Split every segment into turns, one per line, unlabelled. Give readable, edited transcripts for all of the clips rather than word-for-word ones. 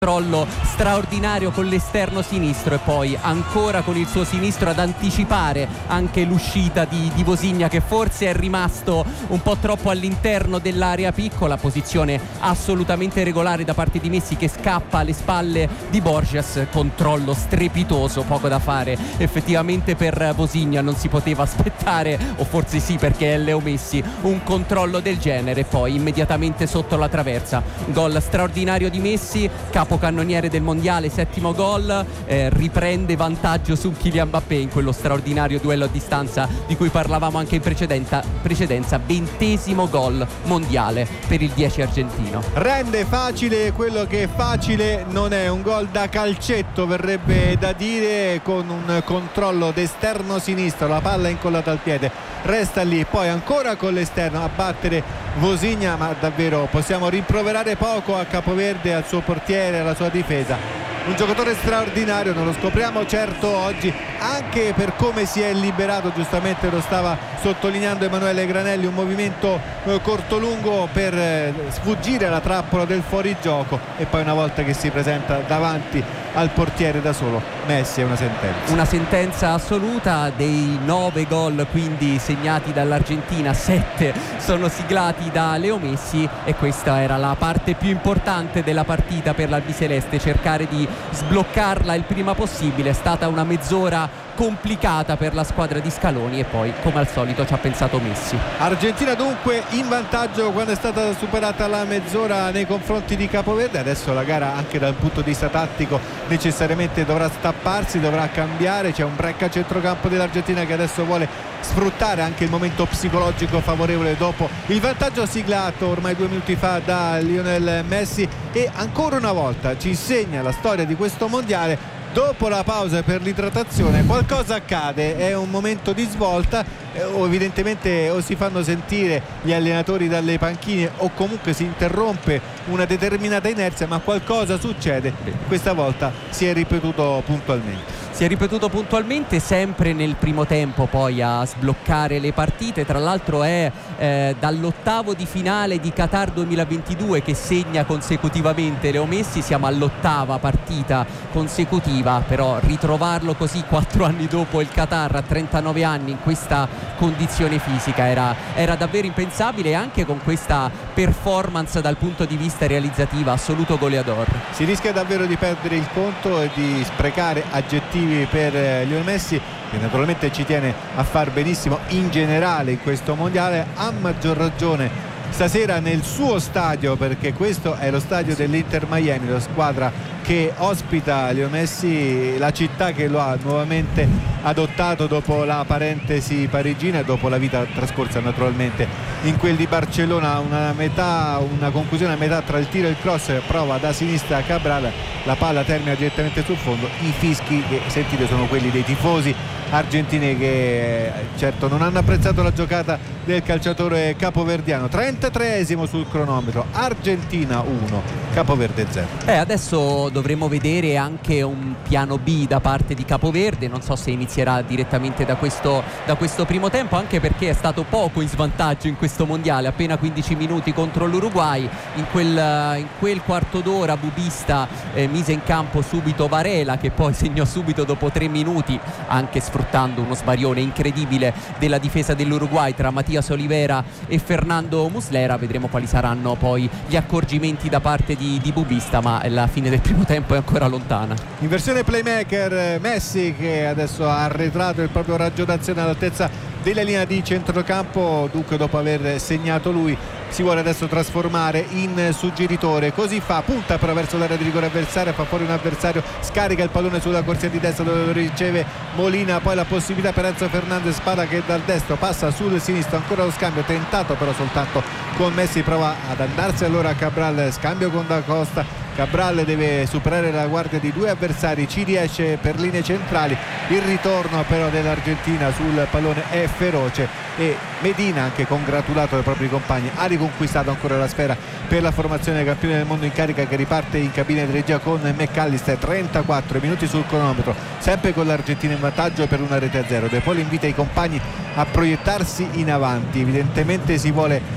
controllo straordinario con l'esterno sinistro e poi ancora con il suo sinistro ad anticipare anche l'uscita di Vosigna, che forse è rimasto un po' troppo all'interno dell'area piccola. Posizione assolutamente regolare da parte di Messi, che scappa alle spalle di Borges. Controllo strepitoso, poco da fare effettivamente per Vosigna, non si poteva aspettare, o forse sì perché è Leo Messi, un controllo del genere. Poi immediatamente sotto la traversa, gol straordinario di Messi, capocannoniere del mondiale, 7° gol, riprende vantaggio su Kylian Mbappé in quello straordinario duello a distanza di cui parlavamo anche in precedenza. 20° gol mondiale per il 10 argentino.
Rende facile quello che facile non è, un gol da calcetto verrebbe da dire, con un controllo d'esterno sinistro, la palla è incollata al piede, resta lì, poi ancora con l'esterno a battere Vosigna, ma davvero possiamo rimproverare poco a Capoverde, al suo portiere, alla sua difesa. Un giocatore straordinario, non lo scopriamo certo oggi anche per come si è liberato, giustamente lo stava sottolineando Emanuele Granelli, un movimento corto-lungo per sfuggire alla trappola del fuorigioco, e poi una volta che si presenta davanti al portiere da solo, Messi è una sentenza assoluta. Dei 9 gol quindi segnati dall'Argentina, 7 sono siglati da Leo Messi, e questa era la parte più importante della partita per l'albiceleste, cercare di sbloccarla il prima possibile. È stata una mezz'ora complicata per la squadra di Scaloni, e poi come al solito ci ha pensato Messi. Argentina dunque in vantaggio quando è stata superata la mezz'ora nei confronti di Capoverde. Adesso la gara anche dal punto di vista tattico necessariamente dovrà stapparsi, dovrà cambiare. C'è un break a centrocampo dell'Argentina che adesso vuole sfruttare anche il momento psicologico favorevole dopo il vantaggio siglato ormai 2 minuti fa da Lionel Messi, e ancora una volta ci insegna la storia di questo mondiale. Dopo la pausa per l'idratazione qualcosa accade, è un momento di svolta, o evidentemente o si fanno sentire gli allenatori dalle panchine o comunque si interrompe una determinata inerzia, ma qualcosa succede. Questa volta si è ripetuto puntualmente, sempre nel primo tempo poi a sbloccare le partite. Tra l'altro è dall'8° di finale di Qatar 2022 che segna consecutivamente Leo Messi. Siamo all'8ª partita consecutiva, però ritrovarlo così 4 anni dopo il Qatar, a 39 anni, in questa condizione fisica era davvero impensabile, e anche con questa performance dal punto di vista realizzativa assoluto goleador. Si rischia davvero di perdere il conto e di sprecare aggettivi per Lionel Messi, che naturalmente ci tiene a far benissimo in generale in questo mondiale, a maggior ragione stasera nel suo stadio, perché questo è lo stadio dell'Inter Miami, la squadra che ospita Lionel Messi, la città che lo ha nuovamente adottato dopo la parentesi parigina e dopo la vita trascorsa naturalmente in quel di Barcellona. Una conclusione a metà tra il tiro e il cross, prova da sinistra Cabral, la palla termina direttamente sul fondo. I fischi che sentite sono quelli dei tifosi argentini, che certo non hanno apprezzato la giocata del calciatore capoverdiano. 33esimo sul cronometro, Argentina 1 Capoverde 0.
Adesso dovremo vedere anche un piano B da parte di Capoverde, non so se inizierà direttamente da questo primo tempo, anche perché è stato poco in svantaggio in questo mondiale, appena 15 minuti contro l'Uruguay. In quel quarto d'ora Bubista mise in campo subito Varela, che poi segnò subito dopo 3 minuti, anche sfruttando uno sbarione incredibile della difesa dell'Uruguay tra Matias Olivera e Fernando Muslera. Vedremo quali saranno poi gli accorgimenti da parte di Bubista, ma la fine del primo tempo è ancora lontana.
In versione playmaker Messi, che adesso ha arretrato il proprio raggio d'azione all'altezza della linea di centrocampo, dunque dopo aver segnato lui si vuole adesso trasformare in suggeritore. Così fa, punta però verso l'area di rigore avversaria, fa fuori un avversario, scarica il pallone sulla corsia di destra dove lo riceve Molina, poi la possibilità per Enzo Fernandez, Spada che dal destro passa sul sinistro, ancora lo scambio tentato però soltanto con Messi, prova ad andarsi allora Cabral, scambio con Da Costa. Cabral deve superare la guardia di 2 avversari, ci riesce per linee centrali, il ritorno però dell'Argentina sul pallone è feroce, e Medina, anche congratulato dai propri compagni, ha riconquistato ancora la sfera per la formazione campione del mondo in carica, che riparte in cabina di regia con McAllister. 34 minuti sul cronometro, sempre con l'Argentina in vantaggio per 1-0. De Paul invita i compagni a proiettarsi in avanti, evidentemente si vuole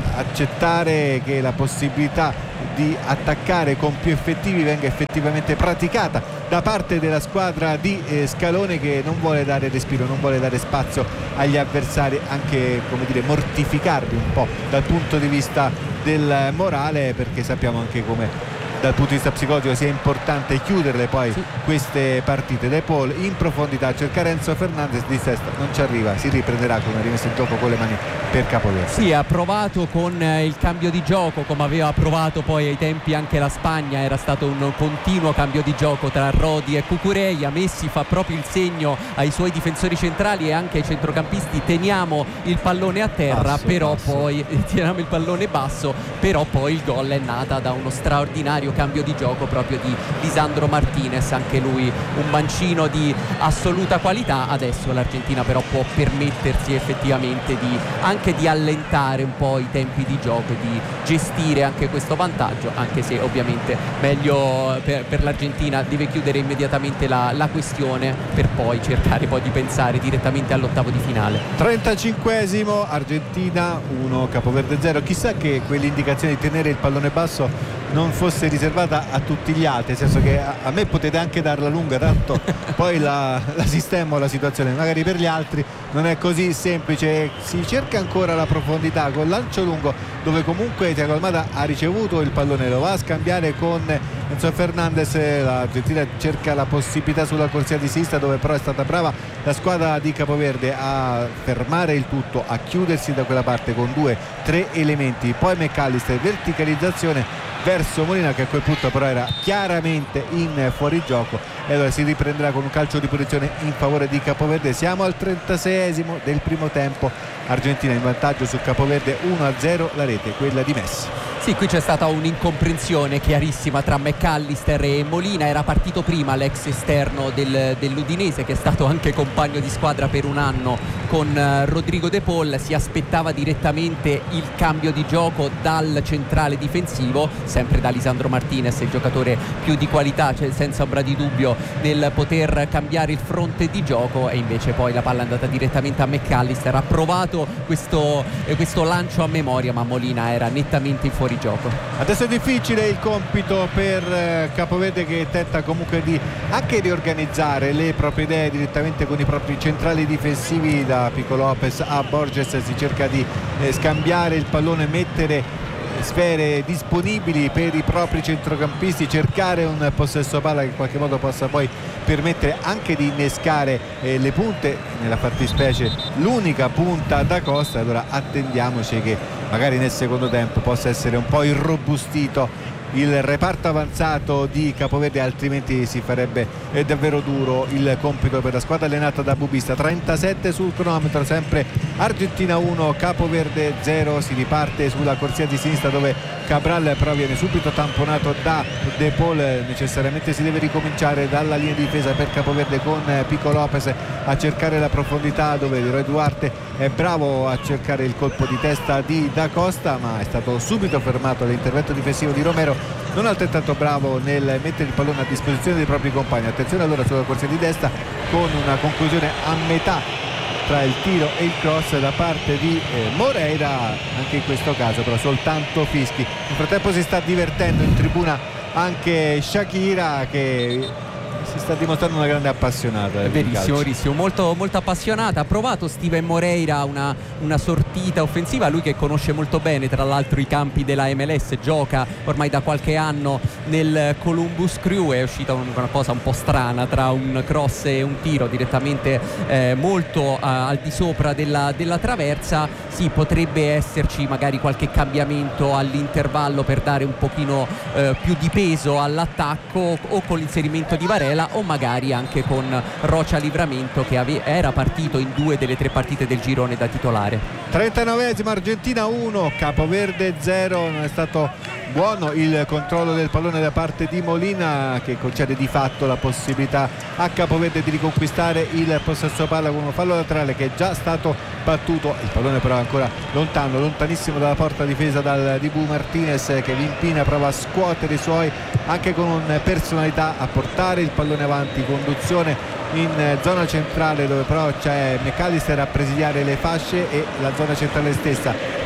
accettare che la possibilità di attaccare con più effettivi venga effettivamente praticata da parte della squadra di Scalone, che non vuole dare respiro, non vuole dare spazio agli avversari, anche come dire mortificarli un po' dal punto di vista del morale, perché sappiamo anche come dal punto di vista psicologico sia importante chiuderle poi queste partite. De Paul in profondità a cercare Enzo Fernandez, di testa non ci arriva, si riprenderà con una rimessa in gioco con le mani per Capoverde.
Sì, ha provato con il cambio di gioco come aveva provato poi ai tempi anche la Spagna, era stato un continuo cambio di gioco tra Rodi e Cucurella. Messi fa proprio il segno ai suoi difensori centrali e anche ai centrocampisti: teniamo il pallone a terra, poi teniamo il pallone basso, però poi il gol è nata da uno straordinario cambio di gioco proprio di Lisandro Martinez, anche lui un mancino di assoluta qualità. Adesso l'Argentina però può permettersi effettivamente anche di allentare un po' i tempi di gioco e di gestire anche questo vantaggio, anche se ovviamente meglio per l'Argentina deve chiudere immediatamente la questione per poi cercare poi di pensare direttamente all'ottavo di finale.
35esimo, Argentina 1 Capoverde 0. Chissà che quell'indicazione di tenere il pallone basso non fosse riservata a tutti gli altri, nel senso che a me potete anche darla lunga, tanto poi la sistemo la situazione. Magari per gli altri non è così semplice, si cerca ancora la profondità con lancio lungo, dove comunque Thiago Almada ha ricevuto il pallone, lo va a scambiare con Enzo Fernandez. L'Argentina cerca la possibilità sulla corsia di sinistra, dove però è stata brava la squadra di Capoverde a fermare il tutto, a chiudersi da quella parte con 2-3 elementi. Poi McAllister, verticalizzazione verso Molina, che a quel punto però era chiaramente in fuorigioco, e allora si riprenderà con un calcio di punizione in favore di Capoverde. Siamo al 36esimo del primo tempo, Argentina in vantaggio su Capoverde 1-0, la rete quella di Messi.
Sì, qui c'è stata un'incomprensione chiarissima tra McAllister e Molina. Era partito prima l'ex esterno dell'Udinese, che è stato anche compagno di squadra per un anno con Rodrigo De Paul. Si aspettava direttamente il cambio di gioco dal centrale difensivo, sempre da Lisandro Martinez, il giocatore più di qualità, cioè senza ombra di dubbio, nel poter cambiare il fronte di gioco, e invece poi la palla è andata direttamente a McAllister. Ha provato questo lancio a memoria, ma Molina era nettamente in fuorigioco.
Adesso è difficile il compito per Capoverde, che tenta comunque di anche riorganizzare le proprie idee direttamente con i propri centrali difensivi, da Pico Lopez a Borges. Si cerca di scambiare il pallone, mettere sfere disponibili per i propri centrocampisti, cercare un possesso palla che in qualche modo possa poi permettere anche di innescare le punte, nella fattispecie l'unica punta da Costa. Allora attendiamoci che magari nel secondo tempo possa essere un po' irrobustito il reparto avanzato di Capoverde, altrimenti si farebbe davvero duro il compito per la squadra allenata da Bubista. 37 sul cronometro, sempre Argentina 1 Capoverde 0. Si riparte sulla corsia di sinistra, dove Cabral però viene subito tamponato da De Paul. Necessariamente si deve ricominciare dalla linea di difesa per Capoverde, con Pico Lopez a cercare la profondità, dove Leroy Duarte è bravo a cercare il colpo di testa di Da Costa, ma è stato subito fermato l'intervento difensivo di Romero, non altrettanto bravo nel mettere il pallone a disposizione dei propri compagni. Attenzione allora sulla corsia di destra, con una conclusione a metà tra il tiro e il cross da parte di Moreira, anche in questo caso però soltanto fischi. Nel frattempo si sta divertendo in tribuna anche Shakira, che si sta dimostrando una grande appassionata.
Verissimo, molto, molto appassionata. Ha provato Steven Moreira una sortita offensiva, lui che conosce molto bene tra l'altro i campi della MLS, gioca ormai da qualche anno nel Columbus Crew. È uscita una cosa un po' strana tra un cross e un tiro direttamente molto al di sopra della traversa. Sì, potrebbe esserci magari qualche cambiamento all'intervallo per dare un pochino più di peso all'attacco, o con l'inserimento di Varela, o magari anche con Rocha Livramento, che era partito in 2 delle 3 partite del girone da titolare.
39esimo, Argentina 1 Capoverde 0. Non è stato buono il controllo del pallone da parte di Molina, che concede di fatto la possibilità a Capoverde di riconquistare il possesso palla con un fallo laterale che è già stato battuto. Il pallone però è ancora lontanissimo dalla porta difesa dal Dibu Martinez, che Vimpina prova a scuotere i suoi anche con personalità, a portare il pallone avanti, conduzione in zona centrale, dove però c'è McAllister a presidiare le fasce e la zona centrale stessa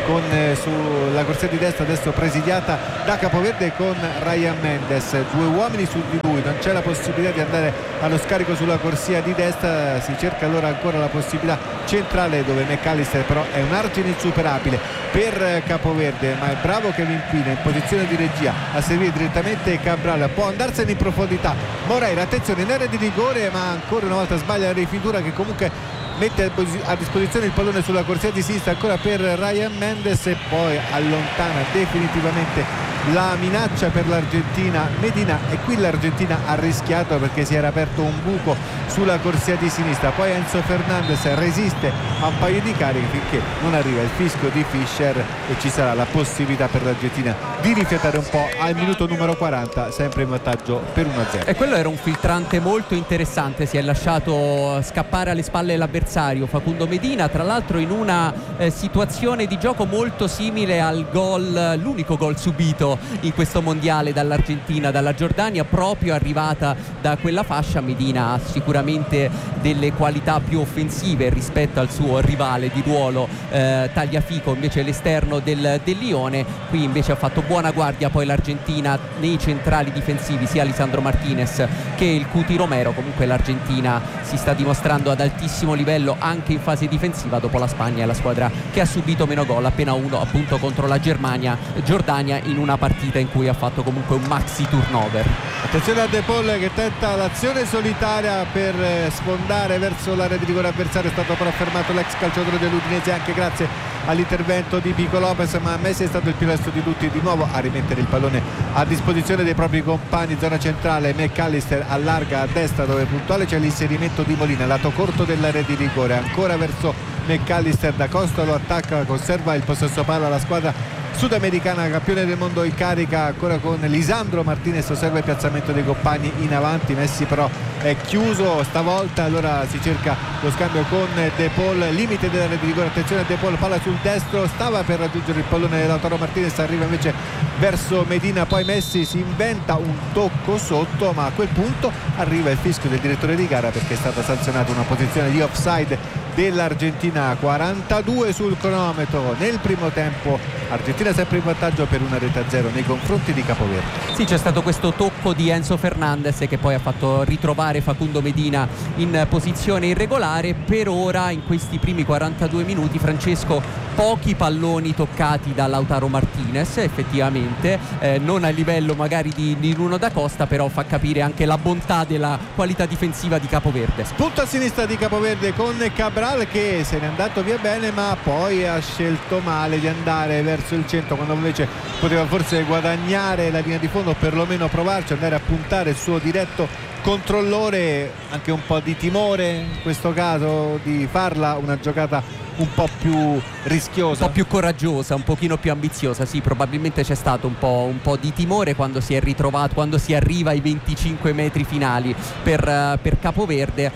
sulla corsia di destra, adesso presidiata da Capoverde con Ryan Mendes, 2 uomini su di lui, non c'è la possibilità di andare allo scarico sulla corsia di destra, si cerca allora ancora la possibilità centrale dove McAllister però è un argine insuperabile per Capoverde, ma è bravo Kevin Pina in posizione di regia a servire direttamente Cabral, può andarsene in profondità Moreira, attenzione in area di rigore, ma ancora una volta sbaglia la rifitura che comunque mette a disposizione il pallone sulla corsia di sinistra ancora per Ryan Mendes e poi allontana definitivamente la minaccia per l'Argentina Medina, e qui l'Argentina ha rischiato perché si era aperto un buco sulla corsia di sinistra, poi Enzo Fernandez resiste a un paio di cariche finché non arriva il fischio di Fischer e ci sarà la possibilità per l'Argentina di rifiatare un po' al minuto numero 40, sempre in vantaggio per 1-0.
E quello era un filtrante molto interessante, si è lasciato scappare alle spalle l'avversario Facundo Medina, tra l'altro in una situazione di gioco molto simile al gol, l'unico gol subito in questo mondiale dall'Argentina, dalla Giordania, proprio arrivata da quella fascia. Medina ha sicuramente delle qualità più offensive rispetto al suo rivale di ruolo Tagliafico, invece l'esterno del Lione. Qui invece ha fatto buona guardia poi l'Argentina nei centrali difensivi, sia Lisandro Martinez che il Cuti Romero. Comunque l'Argentina si sta dimostrando ad altissimo livello anche in fase difensiva, dopo la Spagna è la squadra che ha subito meno gol, appena uno appunto contro la Giordania in una partita in cui ha fatto comunque un maxi turnover.
Attenzione a De Paul che tenta l'azione solitaria per sfondare verso l'area di rigore avversario, è stato però fermato l'ex calciatore dell'Udinese anche grazie all'intervento di Pico Lopez, ma Messi è stato il più lesto di tutti di nuovo a rimettere il pallone a disposizione dei propri compagni. Zona centrale, McAllister allarga a destra dove puntuale c'è l'inserimento di Molina, lato corto dell'area di rigore, ancora verso McAllister, da Costa lo attacca, conserva il possesso palla alla squadra sudamericana campione del mondo in carica, ancora con Lisandro Martinez, osserva il piazzamento dei compagni in avanti. Messi però è chiuso stavolta, allora si cerca lo scambio con De Paul, limite dell'area di rigore, attenzione a De Paul, palla sul destro, stava per raggiungere il pallone Lautaro Martinez, arriva invece verso Medina, poi Messi si inventa un tocco sotto, ma a quel punto arriva il fischio del direttore di gara perché è stata sanzionata una posizione di offside dell'Argentina. 42 sul cronometro nel primo tempo, Argentina sempre in vantaggio per 1-0 nei confronti di Capoverde.
Sì, c'è stato questo tocco di Enzo Fernandez che poi ha fatto ritrovare Facundo Medina in posizione irregolare. Per ora in questi primi 42 minuti, Francesco, pochi palloni toccati da Lautaro Martinez effettivamente, non a livello magari di Nuno da Costa, però fa capire anche la bontà della qualità difensiva di Capoverde.
Spunto a sinistra di Capoverde con Cabral che se n'è andato via bene, ma poi ha scelto male di andare verso il centro quando invece poteva forse guadagnare la linea di fondo o perlomeno provarci, andare a puntare il suo diretto controllore. Anche un po' di timore in questo caso di farla una giocata un po' più rischiosa,
un po' più coraggiosa, un pochino più ambiziosa. Sì, probabilmente c'è stato un po' di timore quando si è ritrovato, quando si arriva ai 25 metri finali per Capoverde.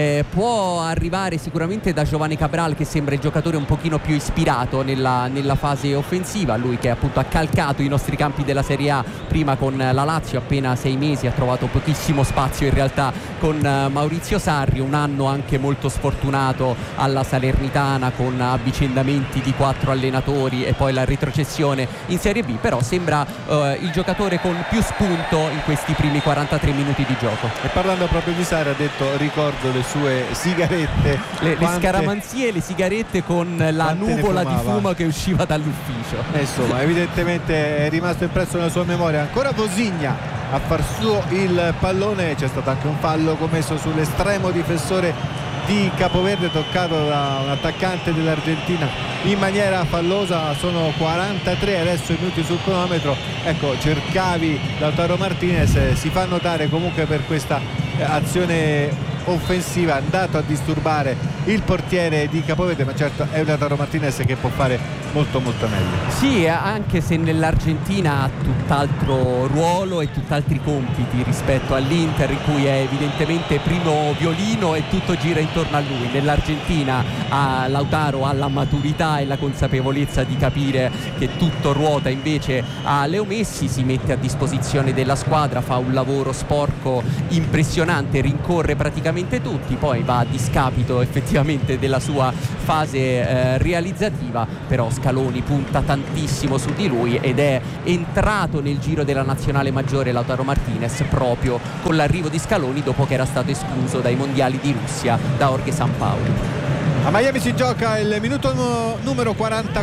Può arrivare sicuramente da Giovanni Cabral, che sembra il giocatore un pochino più ispirato nella fase offensiva, lui che appunto ha calcato i nostri campi della Serie A prima con la Lazio, appena 6 mesi, ha trovato pochissimo spazio in realtà con Maurizio Sarri, un anno anche molto sfortunato alla Salernitana con avvicendamenti di 4 allenatori e poi la retrocessione in Serie B, però sembra il giocatore con più spunto in questi primi 43 minuti di gioco.
E parlando proprio di Sarri ha detto ricordo le sue sigarette,
le scaramanzie e le sigarette con la nuvola di fumo che usciva dall'ufficio.
Insomma, evidentemente è rimasto impresso nella sua memoria. Ancora Vosigna a far suo il pallone, c'è stato anche un fallo commesso sull'estremo difensore di Capoverde, toccato da un attaccante dell'Argentina in maniera fallosa. Sono 43 adesso i minuti sul cronometro. Ecco, cercavi Lautaro Martinez, si fa notare comunque per questa azione offensiva, è andato a disturbare il portiere di Capoverde, ma certo è un Lautaro Martinez che può fare molto meglio.
Sì, anche se nell'Argentina ha tutt'altro ruolo e tutt'altri compiti rispetto all'Inter, in cui è evidentemente primo violino e tutto gira intorno a lui. Nell'Argentina Lautaro ha la maturità e la consapevolezza di capire che tutto ruota invece a Leo Messi, si mette a disposizione della squadra, fa un lavoro sporco impressionante, rincorre praticamente praticamente tutti, poi va a discapito effettivamente della sua fase realizzativa, però Scaloni punta tantissimo su di lui ed è entrato nel giro della nazionale maggiore Lautaro Martinez proprio con l'arrivo di Scaloni dopo che era stato escluso dai mondiali di Russia da Jorge Sampaoli.
A Miami si gioca il minuto numero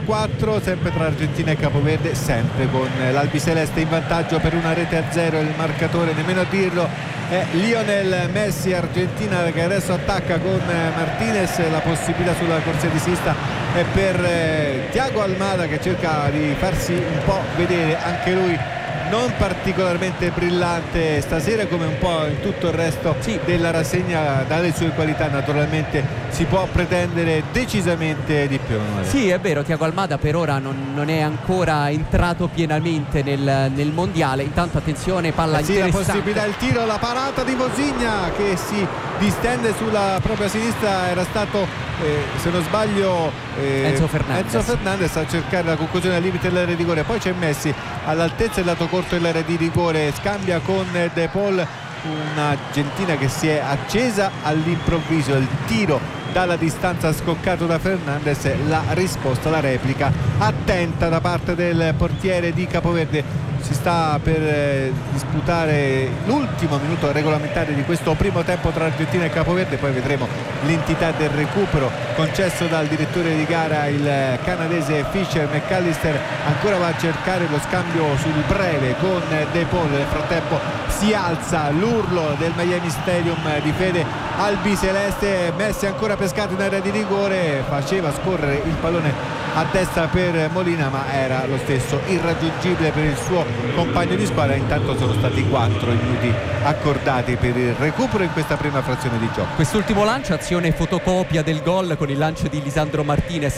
44, sempre tra Argentina e Capoverde, sempre con l'albiceleste in vantaggio per 1-0. Il marcatore, nemmeno a dirlo, è Lionel Messi. Argentina che adesso attacca con Martinez, la possibilità sulla corsia di sinistra è per Thiago Almada, che cerca di farsi un po' vedere, anche lui non particolarmente brillante stasera, come un po' in tutto il resto della rassegna. Dalle sue qualità naturalmente si può pretendere decisamente di più.
Sì, è vero, Thiago Almada per ora non è ancora entrato pienamente nel mondiale. Intanto attenzione, palla interessante.
La possibilità, il tiro, la parata di Vozinha che si distende sulla propria sinistra. Era stato se non sbaglio
Enzo Fernandez
a cercare la conclusione al limite dell'area di rigore. Poi c'è Messi all'altezza del lato corto dell'area di rigore, scambia con De Paul, un'Argentina che si è accesa all'improvviso. Il tiro dalla distanza scoccato da Fernandez, la risposta, la replica attenta da parte del portiere di Capoverde. Si sta per disputare l'ultimo minuto regolamentare di questo primo tempo tra Argentina e Capoverde, poi vedremo l'entità del recupero concesso dal direttore di gara, il canadese Fisher. McAllister ancora va a cercare lo scambio sul breve con De Paul. Nel frattempo si alza l'urlo del Miami Stadium di fede albiceleste. Messi ancora pescato in area di rigore, faceva scorrere il pallone a destra per Molina, ma era lo stesso irraggiungibile per il suo compagno di squadra. Intanto sono stati 4 i minuti accordati per il recupero in questa prima frazione di gioco.
Quest'ultimo lancio, azione fotocopia del gol con il lancio di Lisandro Martinez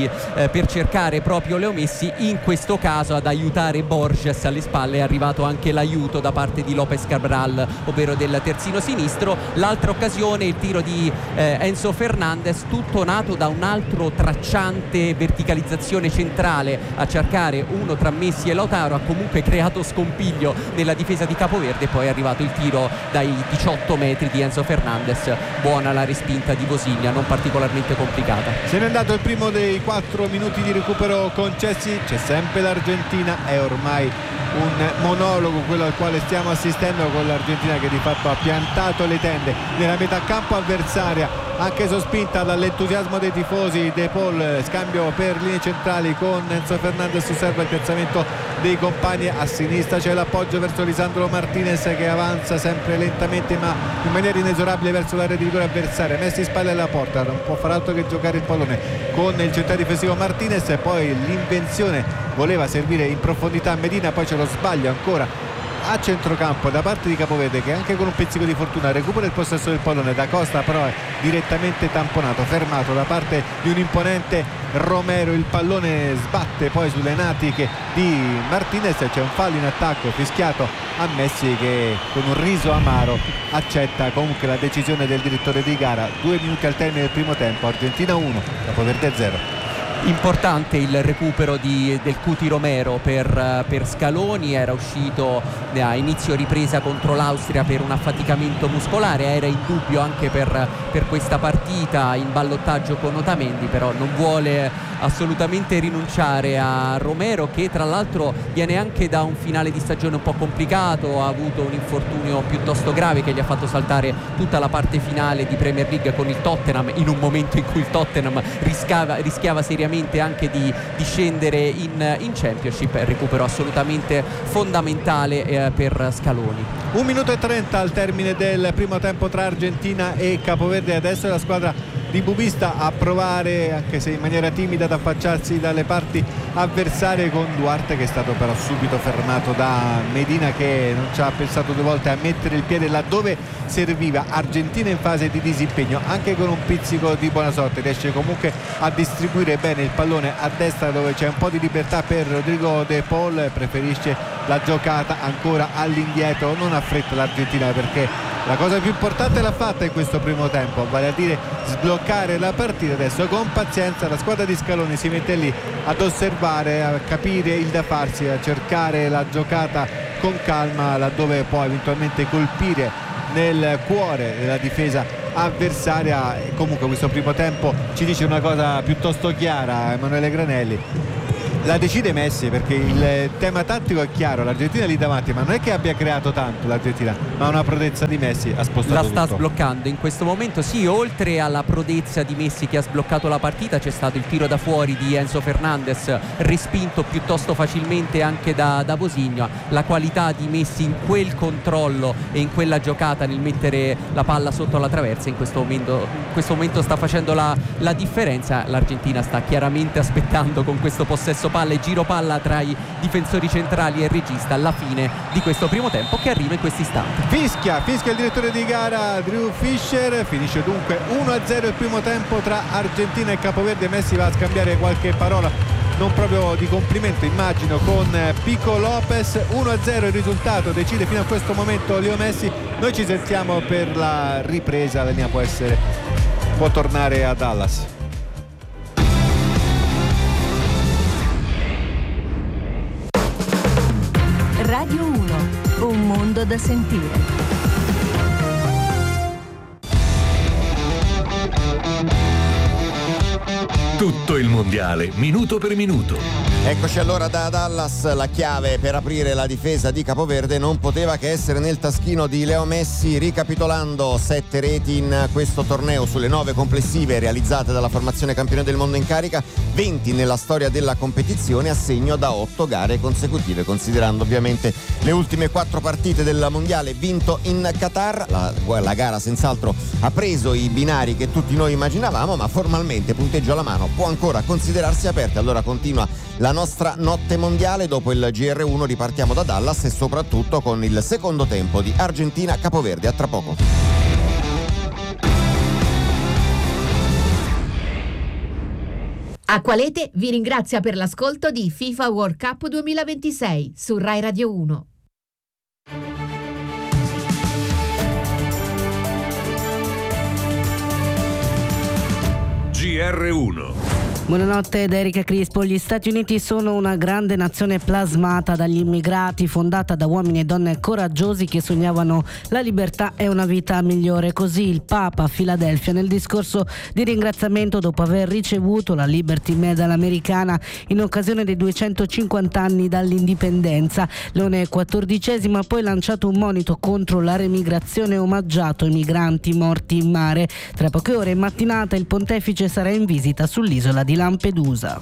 per cercare proprio Leo Messi. In questo caso ad aiutare Borges alle spalle è arrivato anche l'aiuto da parte di Lopez Cabral, ovvero del terzino sinistro. L'altra occasione, il tiro di Enzo Fernandez, tutto nato da un altro tracciante verticalizzazione centrale a cercare uno tra Messi e Lautaro. Ha comunque creato scompiglio nella difesa di Capoverde, poi è arrivato il tiro dai 18 metri di Enzo Fernandez. Buona la respinta di Vozinha, non particolarmente complicata.
Se n'è andato il primo dei 4 minuti di recupero concessi. C'è sempre l'Argentina, è ormai un monologo quello al quale stiamo assistendo, con l'Argentina che di fatto ha piantato le tende nella metà campo avversaria, anche sospinta dall'entusiasmo dei tifosi. De Paul, scambio per linee centrali con Enzo Fernandez, osserva il piazzamento dei compagni. A sinistra c'è l'appoggio verso Lisandro Martinez che avanza sempre lentamente ma in maniera inesorabile verso l'area di rigore avversaria. Messi spalle alla porta, non può far altro che giocare il pallone con il centrale difensivo Martinez, e poi l'invenzione voleva servire in profondità a Medina, poi c'è lo sbaglio ancora a centrocampo da parte di Capoverde, che anche con un pizzico di fortuna recupera il possesso del pallone. Da Costa però è direttamente tamponato, fermato da parte di un imponente Romero. Il pallone sbatte poi sulle natiche di Martinez, c'è un fallo in attacco fischiato a Messi, che con un riso amaro accetta comunque la decisione del direttore di gara. 2 minuti al termine del primo tempo, Argentina 1, Capoverde 0.
Importante il recupero del Cuti Romero per Scaloni. Era uscito a inizio ripresa contro l'Austria per un affaticamento muscolare, era in dubbio anche per questa partita in ballottaggio con Otamendi, però non vuole assolutamente rinunciare a Romero, che tra l'altro viene anche da un finale di stagione un po' complicato, ha avuto un infortunio piuttosto grave che gli ha fatto saltare tutta la parte finale di Premier League con il Tottenham, in un momento in cui il Tottenham rischiava seriamente anche di scendere in Championship. Recupero assolutamente fondamentale per Scaloni.
1 minuto e 30 al termine del primo tempo tra Argentina e Capoverde. Adesso è la squadra di Bubista a provare, anche se in maniera timida, ad affacciarsi dalle parti avversarie, con Duarte che è stato però subito fermato da Medina, che non ci ha pensato 2 volte a mettere il piede laddove serviva. Argentina in fase di disimpegno, anche con un pizzico di buona sorte riesce comunque a distribuire bene il pallone a destra, dove c'è un po' di libertà per Rodrigo De Paul. Preferisce la giocata ancora all'indietro, non ha fretta l'Argentina, perché la cosa più importante l'ha fatta in questo primo tempo, vale a dire sbloccare la partita. Adesso con pazienza la squadra di Scaloni si mette lì ad osservare, a capire il da farsi, a cercare la giocata con calma, laddove può eventualmente colpire nel cuore della difesa avversaria. E comunque questo primo tempo ci dice una cosa piuttosto chiara Emanuele Granelli: la decide Messi, perché il tema tattico è chiaro, l'Argentina è lì davanti, ma non è che abbia creato tanto l'Argentina, ma una prodezza di Messi ha spostato
la sta
tutto.
Sbloccando in questo momento. Sì, oltre alla prodezza di Messi che ha sbloccato la partita, c'è stato il tiro da fuori di Enzo Fernandez, respinto piuttosto facilmente anche da Vozinha. La qualità di Messi in quel controllo e in quella giocata nel mettere la palla sotto la traversa in questo momento sta facendo la differenza. L'Argentina sta chiaramente aspettando con questo possesso palla e giro palla tra i difensori centrali e il regista alla fine di questo primo tempo, che arriva in questi istanti.
Fischia il direttore di gara Drew Fisher. Finisce dunque 1-0 il primo tempo tra Argentina e Capoverde. Messi va a scambiare qualche parola, non proprio di complimento immagino, con Pico Lopez. 1-0 il risultato, decide fino a questo momento Leo Messi. Noi ci sentiamo per la ripresa, la linea può tornare a Dallas.
Radio 1, un mondo da sentire.
Tutto il mondiale, minuto per minuto.
Eccoci allora da Dallas. La chiave per aprire la difesa di Capoverde non poteva che essere nel taschino di Leo Messi. Ricapitolando, 7 reti in questo torneo sulle 9 complessive realizzate dalla formazione campione del mondo in carica, 20 nella storia della competizione a segno da 8 gare consecutive, considerando ovviamente le ultime 4 partite del mondiale vinto in Qatar. La gara senz'altro ha preso i binari che tutti noi immaginavamo, ma formalmente, punteggio alla mano, può ancora considerarsi aperta. Allora continua la nostra notte mondiale. Dopo il GR1 ripartiamo da Dallas e soprattutto con il secondo tempo di Argentina-Capoverde. A tra poco.
Acqualete vi ringrazia per l'ascolto di FIFA World Cup 2026 su Rai Radio 1.
GR1.
Buonanotte da Erika Crispo. Gli Stati Uniti sono una grande nazione plasmata dagli immigrati, fondata da uomini e donne coraggiosi che sognavano la libertà e una vita migliore. Così il Papa a Filadelfia nel discorso di ringraziamento dopo aver ricevuto la Liberty Medal americana in occasione dei 250 anni dall'indipendenza. Leone XIV ha poi lanciato un monito contro la remigrazione e omaggiato i migranti morti in mare. Tra poche ore in mattinata il pontefice sarà in visita sull'isola di Lampedusa.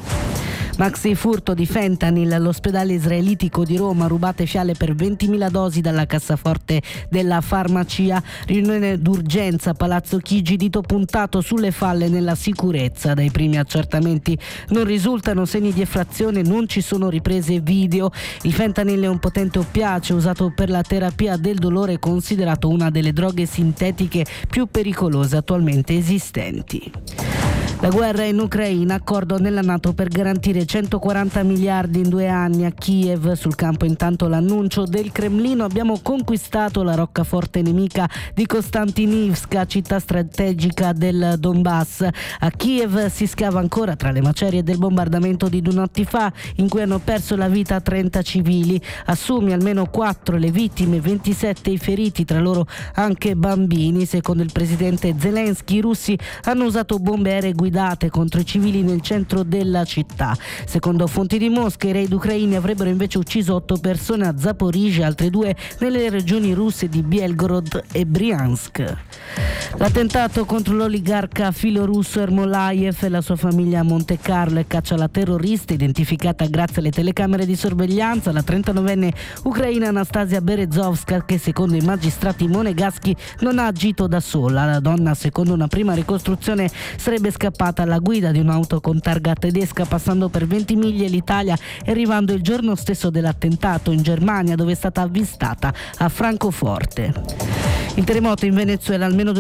Maxi furto di fentanyl all'ospedale israelitico di Roma, rubate fiale per 20.000 dosi dalla cassaforte della farmacia. Riunione d'urgenza a Palazzo Chigi, dito puntato sulle falle nella sicurezza. Dai primi accertamenti non risultano segni di effrazione, non ci sono riprese video. Il fentanyl è un potente oppiaceo usato per la terapia del dolore, considerato una delle droghe sintetiche più pericolose attualmente esistenti. La guerra in Ucraina, accordo nella NATO per garantire 140 miliardi in 2 anni a Kiev. Sul campo intanto l'annuncio del Cremlino: abbiamo conquistato la roccaforte nemica di Kostantinivka, città strategica del Donbass. A Kiev si scava ancora tra le macerie del bombardamento di 2 notti fa, in cui hanno perso la vita 30 civili. A Sumi almeno 4 le vittime, 27 i feriti, tra loro anche bambini. Secondo il presidente Zelensky, i russi hanno usato bombe aeree guidate contro i civili nel centro della città. Secondo fonti di Mosca, i raid ucraini avrebbero invece ucciso 8 persone a Zaporizhzhia, altre 2 nelle regioni russe di Belgorod e Briansk. L'attentato contro l'oligarca filorusso Ermolayev e la sua famiglia a Monte Carlo e caccia alla terrorista identificata grazie alle telecamere di sorveglianza. La 39enne ucraina Anastasia Berezovska, che secondo i magistrati monegaschi non ha agito da sola. La donna, secondo una prima ricostruzione, sarebbe scappata alla guida di un'auto con targa tedesca, passando per Ventimiglia l'Italia e arrivando il giorno stesso dell'attentato in Germania, dove è stata avvistata a Francoforte. Il terremoto in Venezuela, almeno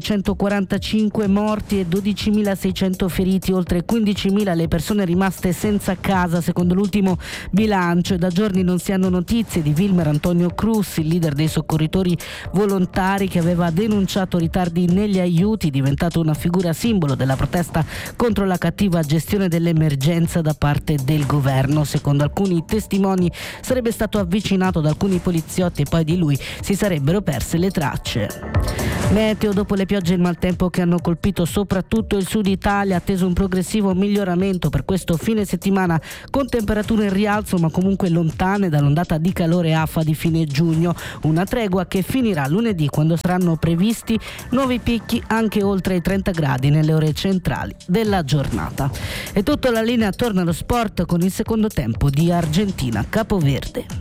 2.645 morti e 12.600 feriti, oltre 15.000 le persone rimaste senza casa secondo l'ultimo bilancio. Da giorni non si hanno notizie di Wilmer Antonio Cruz, il leader dei soccorritori volontari, che aveva denunciato ritardi negli aiuti, diventato una figura simbolo della protesta contro la cattiva gestione dell'emergenza da parte del governo. Secondo alcuni testimoni sarebbe stato avvicinato da alcuni poliziotti e poi di lui si sarebbero perse le tracce. Meteo: dopo le piogge e il maltempo che hanno colpito soprattutto il sud Italia, atteso un progressivo miglioramento per questo fine settimana, con temperature in rialzo ma comunque lontane dall'ondata di calore afa di fine giugno. Una tregua che finirà lunedì, quando saranno previsti nuovi picchi anche oltre i 30 gradi nelle ore centrali della giornata. E tutto, la linea torna allo sport con il secondo tempo di Argentina-Capoverde.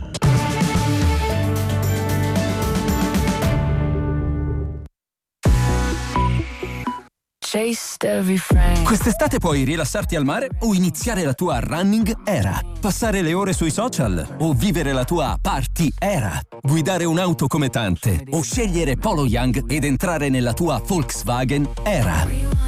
Quest'estate puoi rilassarti al mare o iniziare la tua running era, passare le ore sui social o vivere la tua party era, guidare un'auto come tante o scegliere Polo Young ed entrare nella tua Volkswagen era.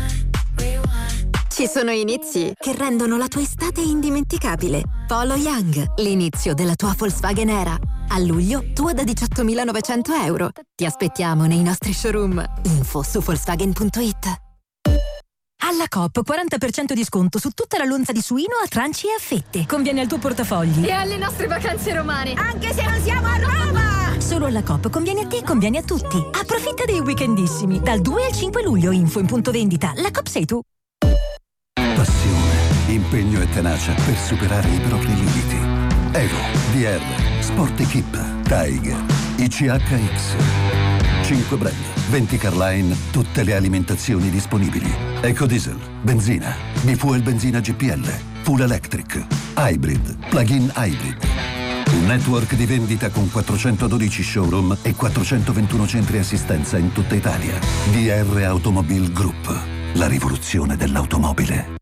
Ci sono inizi che rendono la tua estate indimenticabile. Polo Young, l'inizio della tua Volkswagen era. A luglio, tua da 18.900 euro. Ti aspettiamo nei nostri showroom. Info su Volkswagen.it.
Alla Coop 40% di sconto su tutta la lonza di suino a tranci e a fette. Conviene al tuo portafogli
e alle nostre vacanze romane, anche se non siamo a Roma!
Solo alla Coop conviene a te e conviene a tutti. Approfitta dei weekendissimi. Dal 2 al 5 luglio, info in punto vendita. La Coop sei tu.
Passione, impegno e tenacia per superare i propri limiti. Evo, DR, Sport Equip, Tiger, ICHX. 5 brand, 20 Carline, tutte le alimentazioni disponibili. Ecodiesel, benzina, bifuel benzina GPL, full electric, hybrid, plug-in hybrid. Un network di vendita con 412 showroom e 421 centri assistenza in tutta Italia. DR Automobile Group, la rivoluzione dell'automobile.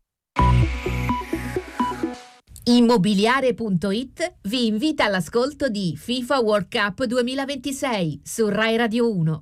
Immobiliare.it vi invita all'ascolto di FIFA World Cup 2026 su Rai Radio 1.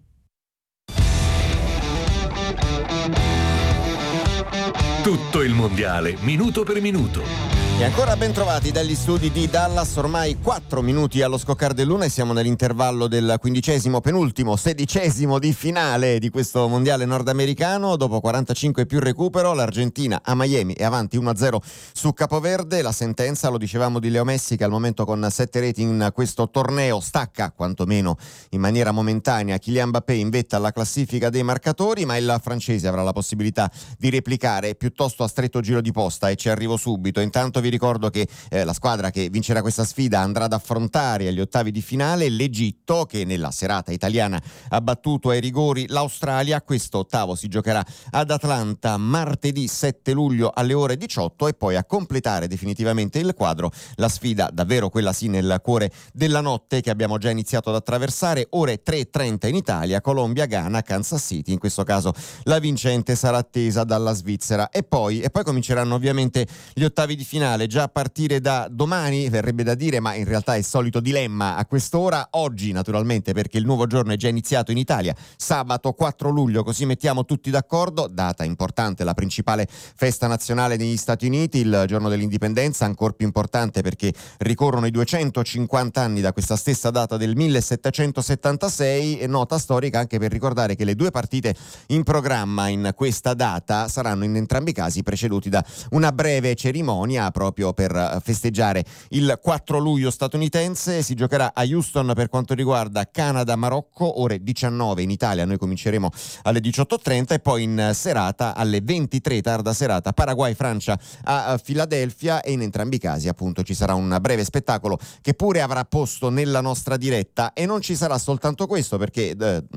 Tutto il mondiale, minuto per minuto.
E ancora ben trovati dagli studi di Dallas, ormai 4 minuti allo scoccare dell'una e siamo nell'intervallo del 15° penultimo, 16° di finale di questo mondiale nordamericano. Dopo 45 più recupero, l'Argentina a Miami è avanti 1-0 su Capoverde. La sentenza, lo dicevamo, di Leo Messi, che al momento con 7 reti in questo torneo stacca, quantomeno in maniera momentanea, Kylian Mbappé in vetta alla classifica dei marcatori, ma il francese avrà la possibilità di replicare piuttosto a stretto giro di posta, e ci arrivo subito. Intanto vi ricordo che la squadra che vincerà questa sfida andrà ad affrontare agli ottavi di finale l'Egitto, che nella serata italiana ha battuto ai rigori l'Australia. Questo ottavo si giocherà ad Atlanta martedì 7 luglio alle ore 18, e poi a completare definitivamente il quadro la sfida, davvero quella sì nel cuore della notte, che abbiamo già iniziato ad attraversare, ore 3:30 in Italia, Colombia, Ghana, Kansas City. In questo caso la vincente sarà attesa dalla Svizzera, e poi cominceranno ovviamente gli ottavi di finale già a partire da domani, verrebbe da dire, ma in realtà è il solito dilemma a quest'ora. Oggi naturalmente, perché il nuovo giorno è già iniziato in Italia, sabato 4 luglio, così mettiamo tutti d'accordo, data importante, la principale festa nazionale negli Stati Uniti, il giorno dell'indipendenza, ancora più importante perché ricorrono i 250 anni da questa stessa data del 1776, e nota storica anche per ricordare che le due partite in programma in questa data saranno in entrambi i casi preceduti da una breve cerimonia proprio per festeggiare il 4 luglio statunitense. Si giocherà a Houston per quanto riguarda Canada-Marocco, ore 19 in Italia, noi cominceremo alle 18:30, e poi in serata alle 23 tarda serata Paraguay-Francia a Filadelfia, e in entrambi i casi appunto ci sarà un breve spettacolo che pure avrà posto nella nostra diretta. E non ci sarà soltanto questo, perché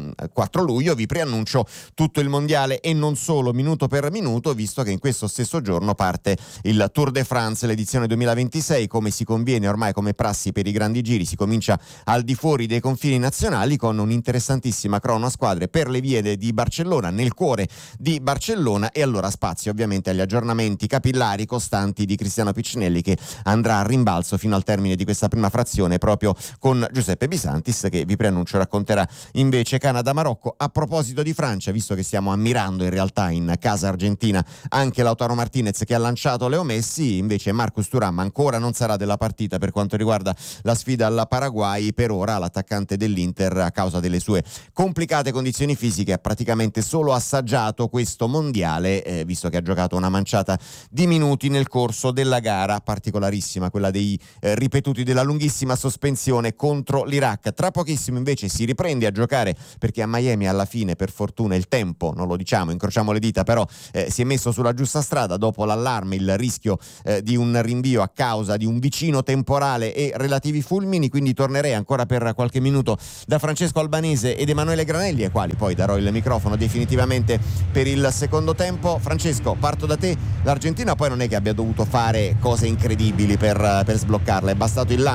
4 luglio vi preannuncio tutto il mondiale e non solo, minuto per minuto, visto che in questo stesso giorno parte il Tour de France, l'edizione 2026. Come si conviene ormai, come prassi per i grandi giri, si comincia al di fuori dei confini nazionali con un'interessantissima crono a squadre per le vie di Barcellona, nel cuore di Barcellona, e allora spazio ovviamente agli aggiornamenti capillari costanti di Cristiano Piccinelli, che andrà a rimbalzo fino al termine di questa prima frazione proprio con Giuseppe Bisantis, che vi preannuncio racconterà invece Canada-Marocco. A proposito di Francia, visto che stiamo ammirando in realtà in casa argentina anche Lautaro Martinez che ha lanciato Leo Messi, invece invece Marcus Thuram ancora non sarà della partita per quanto riguarda la sfida al Paraguay. Per ora l'attaccante dell'Inter, a causa delle sue complicate condizioni fisiche, ha praticamente solo assaggiato questo mondiale, visto che ha giocato una manciata di minuti nel corso della gara particolarissima, quella dei ripetuti della lunghissima sospensione contro l'Iraq. Tra pochissimo invece si riprende a giocare, perché a Miami alla fine, per fortuna, il tempo, non lo diciamo, incrociamo le dita, però si è messo sulla giusta strada dopo l'allarme, il rischio di un rinvio a causa di un vicino temporale e relativi fulmini. Quindi tornerei ancora per qualche minuto da Francesco Albanese ed Emanuele Granelli, ai quali poi darò il microfono definitivamente per il secondo tempo. Francesco, parto da te. L'Argentina poi non è che abbia dovuto fare cose incredibili per sbloccarla, è bastato il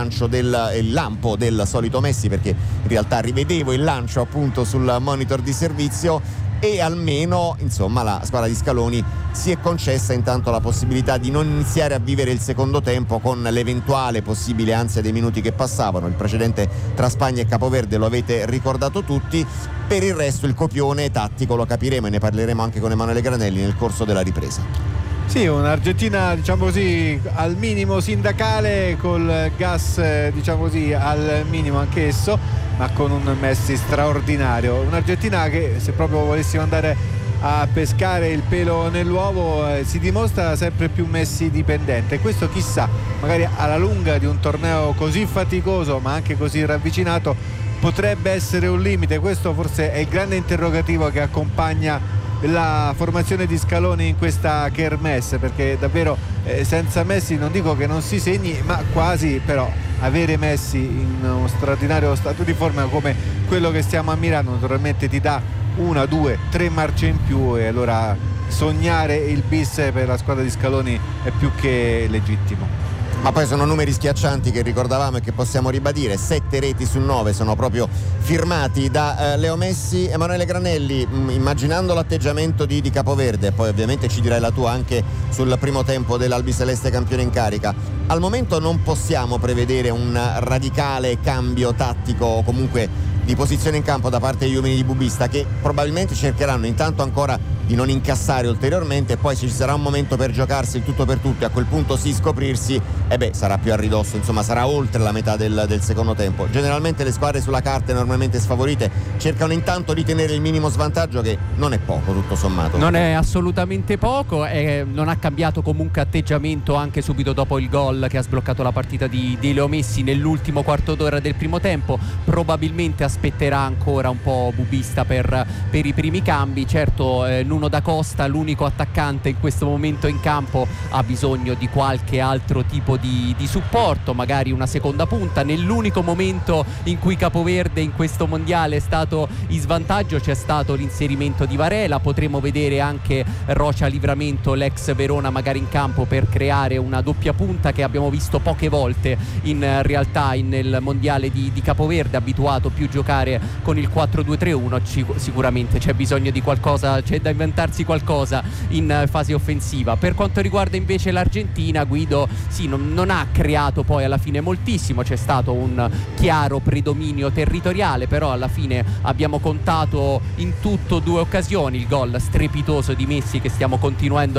lampo del solito Messi, perché in realtà rivedevo il lancio appunto sul monitor di servizio, e almeno insomma la squadra di Scaloni si è concessa intanto la possibilità di non iniziare a vivere il secondo tempo con l'eventuale possibile ansia dei minuti che passavano. Il precedente tra Spagna e Capoverde lo avete ricordato tutti. Per il resto il copione tattico lo capiremo e ne parleremo anche con Emanuele Granelli nel corso della ripresa.
Sì, un'Argentina diciamo così al minimo sindacale, col gas diciamo così al minimo anch'esso, ma con un Messi straordinario. Un'Argentina che, se proprio volessimo andare a pescare il pelo nell'uovo, si dimostra sempre più Messi dipendente. Questo chissà, magari alla lunga di un torneo così faticoso ma anche così ravvicinato, potrebbe essere un limite. Questo forse è il grande interrogativo che accompagna la formazione di Scaloni in questa kermesse, perché davvero senza Messi non dico che non si segni, ma quasi. Però avere Messi in uno straordinario stato di forma come quello che stiamo ammirando naturalmente ti dà 1, 2, 3 marce in più, e allora sognare il bis per la squadra di Scaloni è più che legittimo.
Ma poi sono numeri schiaccianti che ricordavamo e che possiamo ribadire: 7 reti su 9 sono proprio firmati da Leo Messi. Emanuele Granelli, immaginando l'atteggiamento di Capoverde, poi ovviamente ci dirai la tua anche sul primo tempo dell'Albiceleste campione in carica, al momento non possiamo prevedere un radicale cambio tattico o comunque di posizione in campo da parte degli uomini di Bubista, che probabilmente cercheranno intanto ancora di non incassare ulteriormente, e poi se ci sarà un momento per giocarsi il tutto per tutto e a quel punto sì scoprirsi, sarà più a ridosso, insomma sarà oltre la metà del secondo tempo. Generalmente le squadre sulla carta enormemente sfavorite cercano intanto di tenere il minimo svantaggio, che non è poco tutto sommato.
Non è assolutamente poco, non ha cambiato comunque atteggiamento anche subito dopo il gol che ha sbloccato la partita di Leo Messi nell'ultimo quarto d'ora del primo tempo. Probabilmente aspetterà ancora un po' Bubista per i primi cambi. Certo, Nuno da Costa, l'unico attaccante in questo momento in campo, ha bisogno di qualche altro tipo di supporto, magari una seconda punta. Nell'unico momento in cui Capoverde in questo mondiale è stato in svantaggio c'è stato l'inserimento di Varela. Potremo vedere anche Rocha Livramento, l'ex Verona, magari in campo per creare una doppia punta che abbiamo visto poche volte in realtà nel mondiale di Capoverde, abituato più a giocare con il 4-2-3-1. Sicuramente c'è bisogno di qualcosa, c'è da inventarsi qualcosa in fase offensiva. Per quanto riguarda invece l'Argentina, Guido sì, non ha creato poi alla fine moltissimo, c'è stato un chiaro predominio territoriale, però alla fine abbiamo contato in tutto 2 occasioni: il gol strepitoso di Messi che stiamo continuando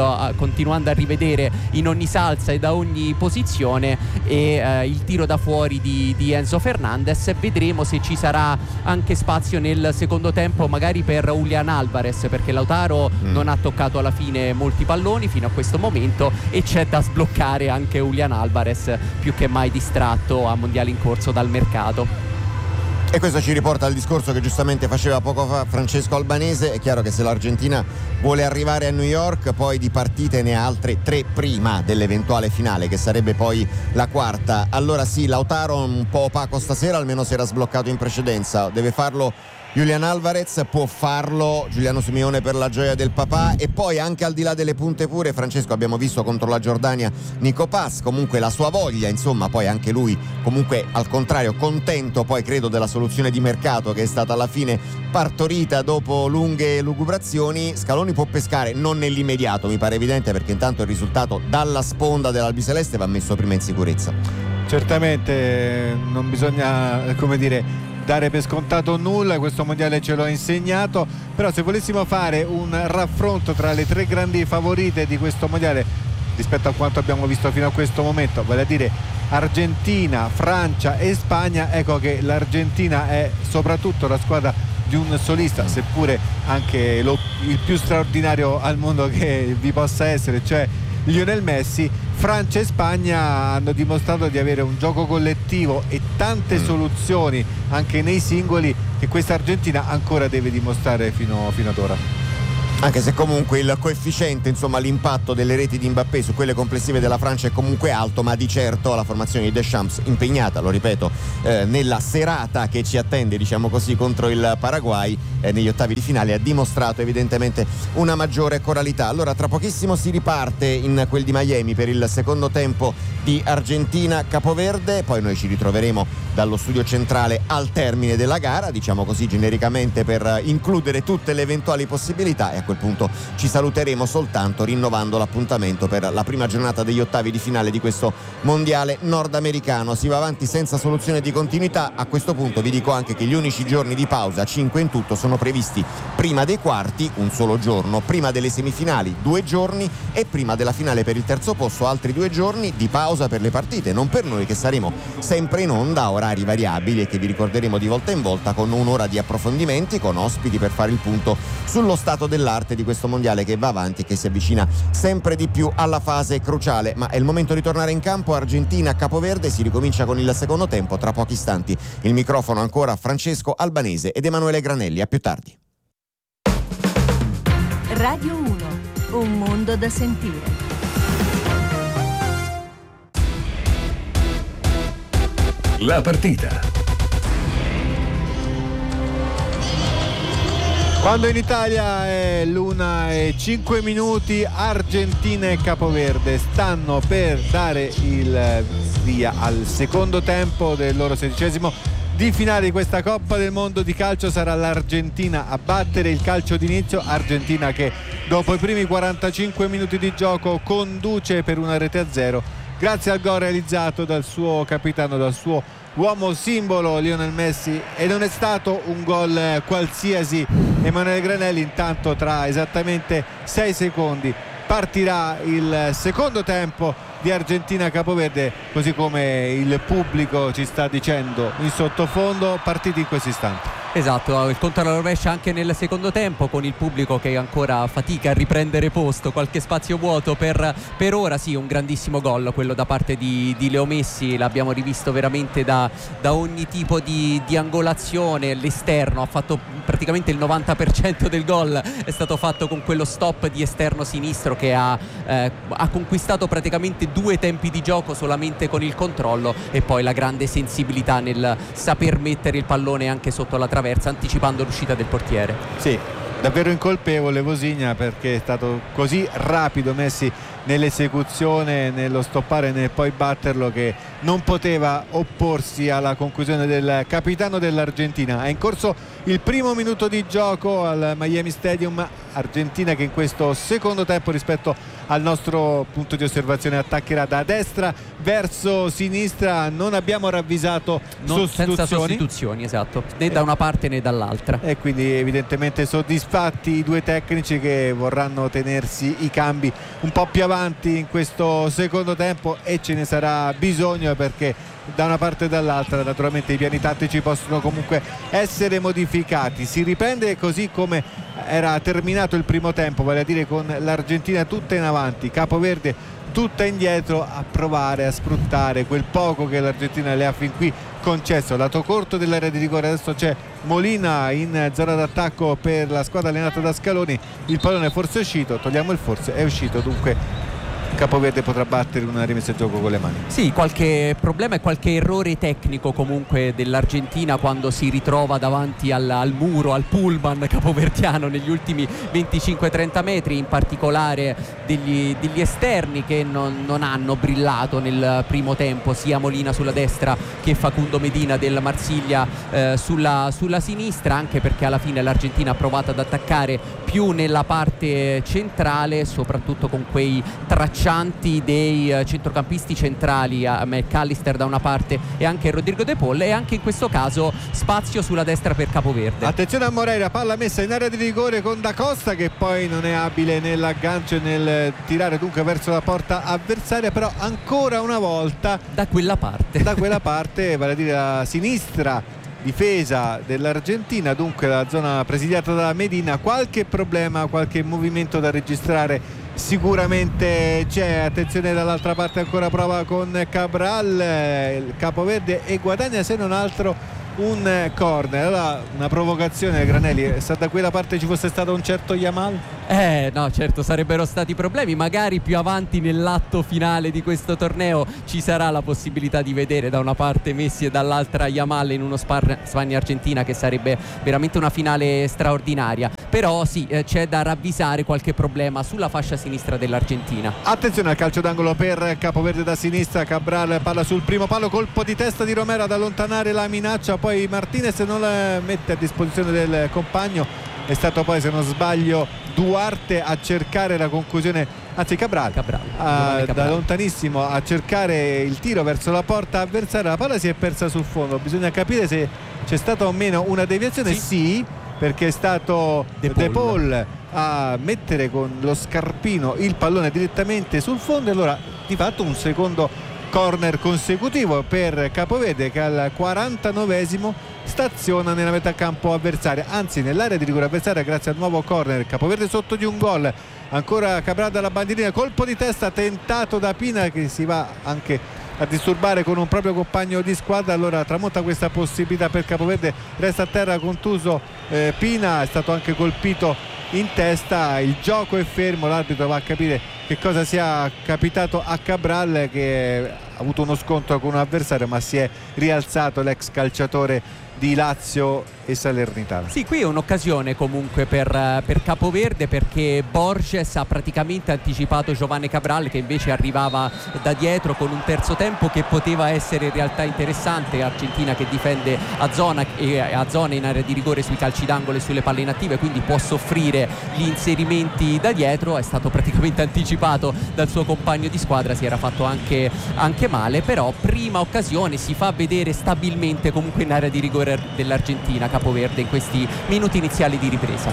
a rivedere in ogni salsa e da ogni posizione, e il tiro da fuori di Enzo Fernandez. Vedremo se ci sarà anche spazio nel secondo tempo magari per Julián Álvarez, perché Lautaro non ha toccato alla fine molti palloni fino a questo momento, e c'è da sbloccare anche Julián Álvarez, più che mai distratto a mondiale in corso dal mercato.
E questo ci riporta al discorso che giustamente faceva poco fa Francesco Albanese. È chiaro che se l'Argentina vuole arrivare a New York, poi di partite ne ha altre 3 prima dell'eventuale finale, che sarebbe poi la quarta. Allora sì, Lautaro un po' opaco stasera, almeno si era sbloccato in precedenza. Deve farlo Julián Álvarez, può farlo Giuliano Simeone per la gioia del papà, e poi anche al di là delle punte pure, Francesco, abbiamo visto contro la Giordania Nico Paz, comunque la sua voglia, insomma, poi anche lui comunque al contrario contento, poi credo, della soluzione di mercato che è stata alla fine partorita dopo lunghe lugubrazioni. Scaloni può pescare, non nell'immediato, mi pare evidente, perché intanto il risultato dalla sponda dell'Albiceleste va messo prima in sicurezza.
Certamente non bisogna, come dire, dare per scontato nulla, questo mondiale ce lo ha insegnato. Però se volessimo fare un raffronto tra le 3 grandi favorite di questo mondiale, rispetto a quanto abbiamo visto fino a questo momento, vale a dire Argentina, Francia e Spagna. Ecco che l'Argentina è soprattutto la squadra di un solista, seppure anche il più straordinario al mondo che vi possa essere, cioè Lionel Messi. Francia e Spagna hanno dimostrato di avere un gioco collettivo e tante soluzioni anche nei singoli che questa Argentina ancora deve dimostrare fino ad ora.
Anche se comunque il coefficiente, insomma l'impatto delle reti di Mbappé su quelle complessive della Francia è comunque alto, ma di certo la formazione di Deschamps, impegnata, lo ripeto, nella serata che ci attende, diciamo così, contro il Paraguay negli ottavi di finale, ha dimostrato evidentemente una maggiore coralità. Allora tra pochissimo si riparte in quel di Miami per il secondo tempo di Argentina-Capoverde, poi noi ci ritroveremo dallo studio centrale al termine della gara, diciamo così genericamente, per includere tutte le eventuali possibilità, e a quel punto ci saluteremo soltanto rinnovando l'appuntamento per la prima giornata degli ottavi di finale di questo mondiale nordamericano. Si va avanti senza soluzione di continuità. A questo punto vi dico anche che gli unici giorni di pausa, 5 in tutto, sono previsti prima dei quarti, un solo giorno, prima delle semifinali 2 giorni e prima della finale per il terzo posto altri 2 giorni di pausa per le partite, non per noi che saremo sempre in onda a orari variabili e che vi ricorderemo di volta in volta con un'ora di approfondimenti, con ospiti per fare il punto sullo stato dell'arte di questo mondiale che va avanti e che si avvicina sempre di più alla fase cruciale. Ma è il momento di tornare in campo. Argentina-Capoverde, si ricomincia con il secondo tempo tra pochi istanti. Il microfono ancora a Francesco Albanese ed Emanuele Granelli. A più tardi.
Radio 1, un mondo da sentire.
La partita.
Quando in Italia è l'1:05, Argentina e Capoverde stanno per dare il via al secondo tempo del loro 16° di finale di questa Coppa del Mondo di calcio. Sarà l'Argentina a battere il calcio d'inizio. Argentina che dopo i primi 45 minuti di gioco conduce per 1-0 grazie al gol realizzato dal suo capitano, dal suo uomo simbolo Lionel Messi, e non è stato un gol qualsiasi. Emanuele Granelli, intanto tra esattamente 6 secondi partirà il secondo tempo di Argentina-Capoverde, così come il pubblico ci sta dicendo in sottofondo, partiti in questo istante.
Esatto, il conto alla rovescia anche nel secondo tempo, con il pubblico che ancora fatica a riprendere posto, qualche spazio vuoto per ora. Sì, un grandissimo gol quello da parte di Leo Messi, l'abbiamo rivisto veramente da ogni tipo di angolazione. L'esterno ha fatto praticamente il 90% del gol, è stato fatto con quello stop di esterno sinistro che ha conquistato praticamente 2 tempi di gioco solamente con il controllo, e poi la grande sensibilità nel saper mettere il pallone anche sotto la traversa, anticipando l'uscita del portiere.
Sì, davvero incolpevole Vozinha, perché è stato così rapido Messi nell'esecuzione, nello stoppare, nel poi batterlo, che non poteva opporsi alla conclusione del capitano dell'Argentina. È in corso il primo minuto di gioco al Miami Stadium. Argentina che in questo secondo tempo, rispetto al nostro punto di osservazione, attaccherà da destra verso sinistra. Non abbiamo ravvisato
senza sostituzioni, esatto, né da una parte né dall'altra,
e quindi evidentemente soddisfatti i due tecnici, che vorranno tenersi i cambi un po' più avanti in questo secondo tempo, e ce ne sarà bisogno, perché da una parte e dall'altra naturalmente i piani tattici possono comunque essere modificati. Si riprende così come era terminato il primo tempo, vale a dire con l'Argentina tutta in avanti, Capoverde tutta indietro, a provare a sfruttare quel poco che l'Argentina le ha fin qui concesso. Lato corto dell'area di rigore, adesso c'è Molina in zona d'attacco per la squadra allenata da Scaloni. Il pallone forse è uscito, togliamo il forse, è uscito, dunque Capoverde potrà battere una rimessa in gioco con le mani.
Sì, qualche problema e qualche errore tecnico comunque dell'Argentina quando si ritrova davanti al muro, al pullman capoverdiano negli ultimi 25-30 metri, in particolare degli esterni che non hanno brillato nel primo tempo, sia Molina sulla destra che Facundo Medina del Marsiglia sulla sinistra, anche perché alla fine l'Argentina ha provato ad attaccare più nella parte centrale, soprattutto con quei tracciati spiccianti dei centrocampisti centrali, McAllister da una parte e anche Rodrigo De Paul, e anche in questo caso spazio sulla destra per Capoverde.
Attenzione a Moreira, palla messa in area di rigore con Da Costa, che poi non è abile nell'aggancio e nel tirare dunque verso la porta avversaria, però ancora una volta
da quella parte
vale a dire la sinistra difesa dell'Argentina, dunque la zona presidiata da Medina. Qualche problema, qualche movimento da registrare sicuramente c'è. Attenzione dall'altra parte, ancora prova con Cabral, il Capoverde, e guadagna se non altro un corner. Allora, una provocazione, Granelli, se da quella parte ci fosse stato un certo Yamal?
No, certo, sarebbero stati problemi. Magari più avanti nell'atto finale di questo torneo ci sarà la possibilità di vedere da una parte Messi e dall'altra Yamal in uno Spagna-Argentina, che sarebbe veramente una finale straordinaria. Però sì, c'è da ravvisare qualche problema sulla fascia sinistra dell'Argentina.
Attenzione al calcio d'angolo per Capoverde da sinistra. Cabral, palla sul primo palo, colpo di testa di Romero ad allontanare la minaccia, poi Martinez non la mette a disposizione del compagno. È stato poi, se non sbaglio, Duarte a cercare la conclusione, anzi Cabral. Da lontanissimo a cercare il tiro verso la porta avversaria. La palla si è persa sul fondo, bisogna capire se c'è stata o meno una deviazione. Sì, perché è stato De Paul a mettere con lo scarpino il pallone direttamente sul fondo, e allora di fatto un secondo corner consecutivo per Capoverde, che al 49esimo staziona nella metà campo avversaria, anzi nell'area di rigore avversaria, grazie al nuovo corner. Capoverde sotto di un gol. Ancora Cabral dalla bandierina, colpo di testa tentato da Pina, che si va anche a disturbare con un proprio compagno di squadra. Allora tramonta questa possibilità per Capoverde, resta a terra contuso Pina, è stato anche colpito in testa. Il gioco è fermo, l'arbitro va a capire che cosa sia capitato a Cabral, che ha avuto uno scontro con un avversario, ma si è rialzato l'ex calciatore di Lazio e Salernitana.
Sì, qui è un'occasione comunque per Capoverde, perché Borges ha praticamente anticipato Giovane Cabral, che invece arrivava da dietro con un terzo tempo che poteva essere in realtà interessante. Argentina che difende a zona in area di rigore sui calci d'angolo e sulle palle inattive, quindi può soffrire gli inserimenti da dietro. È stato praticamente anticipato dal suo compagno di squadra, si era fatto anche male, però prima occasione, si fa vedere stabilmente comunque in area di rigore dell'Argentina Capoverde in questi minuti iniziali di ripresa.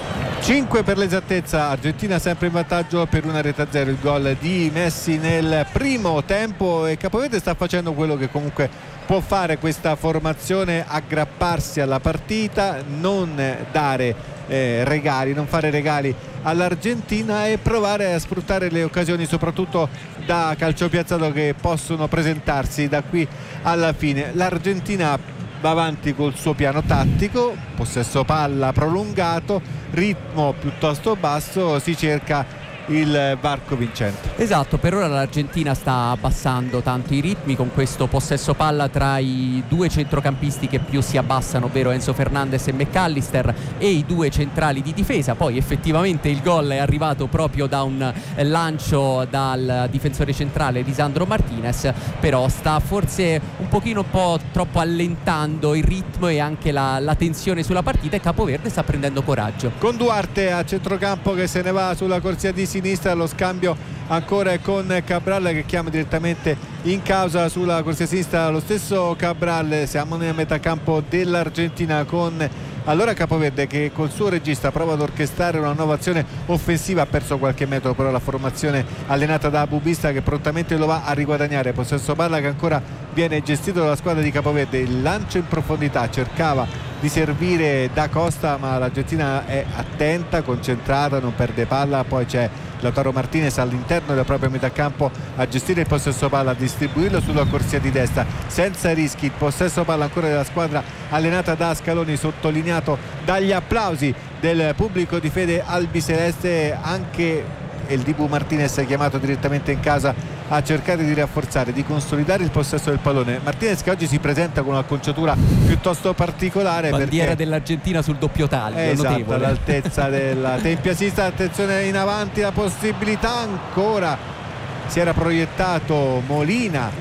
5 per l'esattezza, Argentina sempre in vantaggio per 1-0, il gol di Messi nel primo tempo, e Capoverde sta facendo quello che comunque può fare questa formazione: aggrapparsi alla partita, non dare regali, non fare regali all'Argentina e provare a sfruttare le occasioni, soprattutto da calcio piazzato, che possono presentarsi da qui alla fine. L'Argentina va avanti col suo piano tattico, possesso palla prolungato, ritmo piuttosto basso, si cerca il varco vincente.
Esatto, per ora l'Argentina sta abbassando tanto i ritmi con questo possesso palla tra i due centrocampisti che più si abbassano, ovvero Enzo Fernandez e McAllister, e i due centrali di difesa. Poi effettivamente il gol è arrivato proprio da un lancio dal difensore centrale Lisandro Martinez, però sta forse un po' troppo allentando il ritmo e anche la tensione sulla partita, e Capoverde sta prendendo coraggio.
Con Duarte a centrocampo che se ne va sulla corsia di sinistra, lo scambio ancora è con Cabral, che chiama direttamente in causa sulla corsia sinistra lo stesso Cabral. Siamo nella metà campo dell'Argentina con allora Capoverde, che col suo regista prova ad orchestrare una nuova azione offensiva. Ha perso qualche metro però la formazione allenata da Bubista, che prontamente lo va a riguadagnare. Possesso palla che ancora viene gestito dalla squadra di Capoverde, il lancio in profondità, cercava di servire Da Costa, ma l'Argentina è attenta, concentrata, non perde palla. Poi c'è Lautaro Martinez all'interno della propria metà campo a gestire il possesso palla, a distribuirlo sulla corsia di destra senza rischi. Il possesso palla ancora della squadra allenata da Scaloni, sottolineato dagli applausi del pubblico di fede albiceleste. Anche il Dibu Martinez è chiamato direttamente in casa a cercare di rafforzare, di consolidare il possesso del pallone. Martinez, che oggi si presenta con un'acconciatura piuttosto particolare,
bandiera
perché
dell'Argentina sul doppio taglio,
esatto,
notevole,
all'altezza della tempia sinistra. Attenzione in avanti, la possibilità ancora, si era proiettato Molina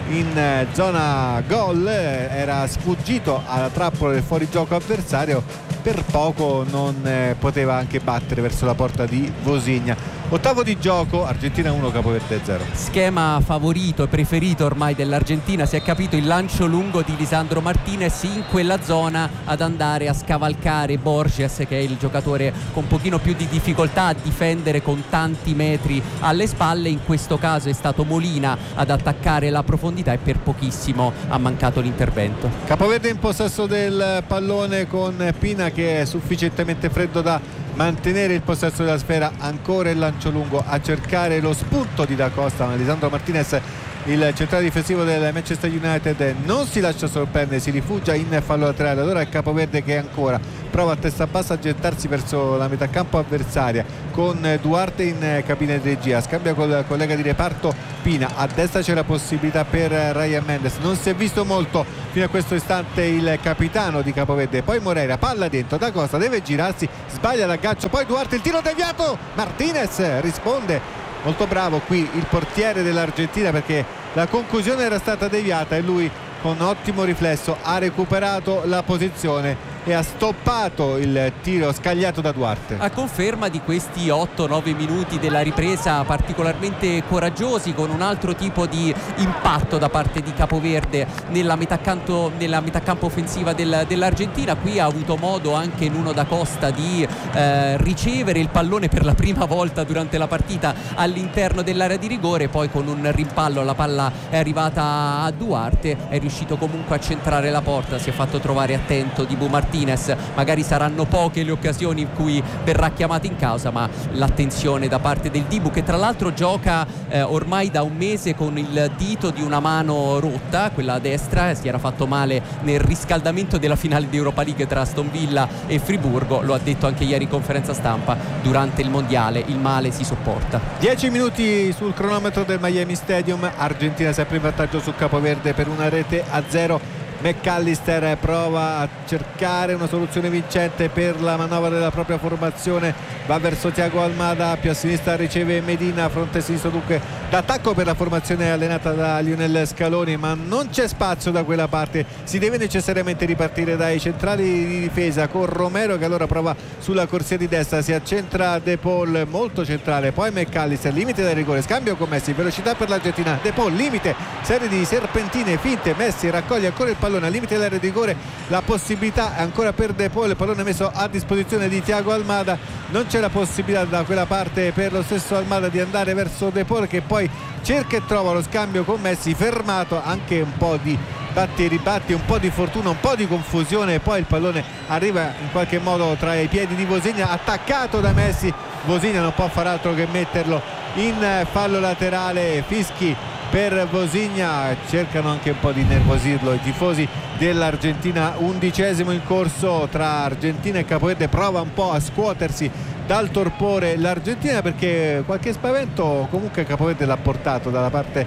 in zona gol, era sfuggito alla trappola del fuorigioco avversario, per poco non poteva anche battere verso la porta di Vosigna. Ottavo di gioco, Argentina 1 Capoverde 0.
Schema favorito e preferito ormai dell'Argentina, si è capito, il lancio lungo di Lisandro Martinez in quella zona ad andare a scavalcare Borges, che è il giocatore con un pochino più di difficoltà a difendere con tanti metri alle spalle. In questo caso è stato Molina ad attaccare la profondità e per pochissimo ha mancato l'intervento.
Capoverde in possesso del pallone con Pina che è sufficientemente freddo da mantenere il possesso della sfera. Ancora il lancio lungo a cercare lo spunto di Da Costa, ma Lisandro Martinez, il centrale difensivo del Manchester United, non si lascia sorprendere, si rifugia in fallo laterale. Allora è Capoverde che ancora prova a testa bassa a gettarsi verso la metà campo avversaria con Duarte in cabina di regia, scambia col collega di reparto Pina, a destra c'è la possibilità per Ryan Mendes, non si è visto molto fino a questo istante il capitano di Capoverde, poi Moreira, palla dentro, Da Costa deve girarsi, sbaglia l'aggancio, poi Duarte, il tiro deviato, Martinez risponde. Molto bravo qui il portiere dell'Argentina, perché la conclusione era stata deviata e lui con ottimo riflesso ha recuperato la posizione e ha stoppato il tiro scagliato da Duarte.
A conferma di questi 8-9 minuti della ripresa particolarmente coraggiosi, con un altro tipo di impatto da parte di Capoverde nella metà campo offensiva dell'Argentina. Qui ha avuto modo anche Nuno Da Costa di ricevere il pallone per la prima volta durante la partita all'interno dell'area di rigore, poi con un rimpallo la palla è arrivata a Duarte, è riuscito comunque a centrare la porta, si è fatto trovare attento Dibu Martinez. Magari saranno poche le occasioni in cui verrà chiamato in causa, ma l'attenzione da parte del Dibu, che tra l'altro gioca ormai da un mese con il dito di una mano rotta, quella a destra, si era fatto male nel riscaldamento della finale di Europa League tra Aston Villa e Friburgo, lo ha detto anche ieri in conferenza stampa durante il mondiale, il male si sopporta.
10 minuti sul cronometro del Miami Stadium, Argentina sempre in vantaggio su Capoverde per 1-0. McAllister prova a cercare una soluzione vincente per la manovra della propria formazione, va verso Thiago Almada, più a sinistra riceve Medina, fronte sinistro dunque d'attacco per la formazione allenata da Lionel Scaloni, ma non c'è spazio da quella parte, si deve necessariamente ripartire dai centrali di difesa con Romero che allora prova sulla corsia di destra, si accentra De Paul molto centrale, poi McAllister, limite del rigore, scambio con Messi, velocità per l'Argentina, De Paul limite, serie di serpentine finte, Messi raccoglie ancora il pallone al limite dell'area di rigore, la possibilità è ancora per De Paul, il pallone messo a disposizione di Thiago Almada, non c'è la possibilità da quella parte per lo stesso Almada di andare verso De Paul che poi cerca e trova lo scambio con Messi, fermato, anche un po' di batti e ribatti, un po' di fortuna, un po' di confusione e poi il pallone arriva in qualche modo tra i piedi di Vosigna, attaccato da Messi, Vosigna non può far altro che metterlo in fallo laterale, fischi per Vosigna, cercano anche un po' di nervosirlo i tifosi dell'Argentina. 11° in corso tra Argentina e Capoverde, prova un po' a scuotersi dal torpore l'Argentina perché qualche spavento comunque Capoverde l'ha portato dalla parte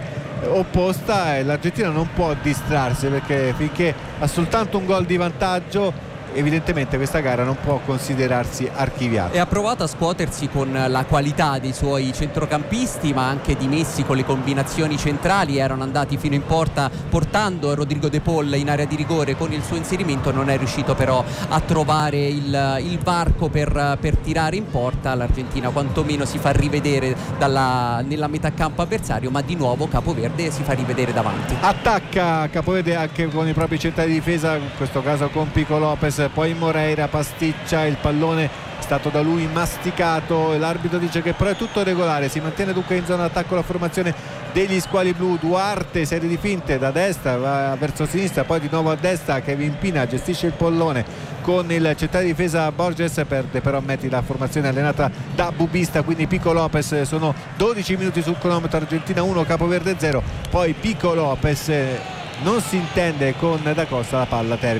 opposta e l'Argentina non può distrarsi perché finché ha soltanto un gol di vantaggio evidentemente questa gara non può considerarsi archiviata.
E ha provato a scuotersi con la qualità dei suoi centrocampisti, ma anche di Messi con le combinazioni centrali, erano andati fino in porta portando Rodrigo De Paul in area di rigore con il suo inserimento, non è riuscito però a trovare il varco per tirare in porta. L'Argentina quantomeno si fa rivedere nella metà campo avversario, ma di nuovo Capoverde si fa rivedere davanti.
Attacca Capoverde anche con i propri centrali di difesa, in questo caso con Pico Lopez, poi Moreira pasticcia il pallone, è stato da lui masticato, l'arbitro dice che però è tutto regolare, si mantiene dunque in zona d'attacco la formazione degli squali blu. Duarte, serie di finte da destra, va verso sinistra, poi di nuovo a destra, Kevin Pina gestisce il pallone con il centrale di difesa Borges, perde però metti la formazione allenata da Bubista, quindi Pico Lopez. Sono 12 minuti sul cronometro, Argentina 1 Capoverde 0, poi Pico Lopez non si intende con Da Costa, la palla termina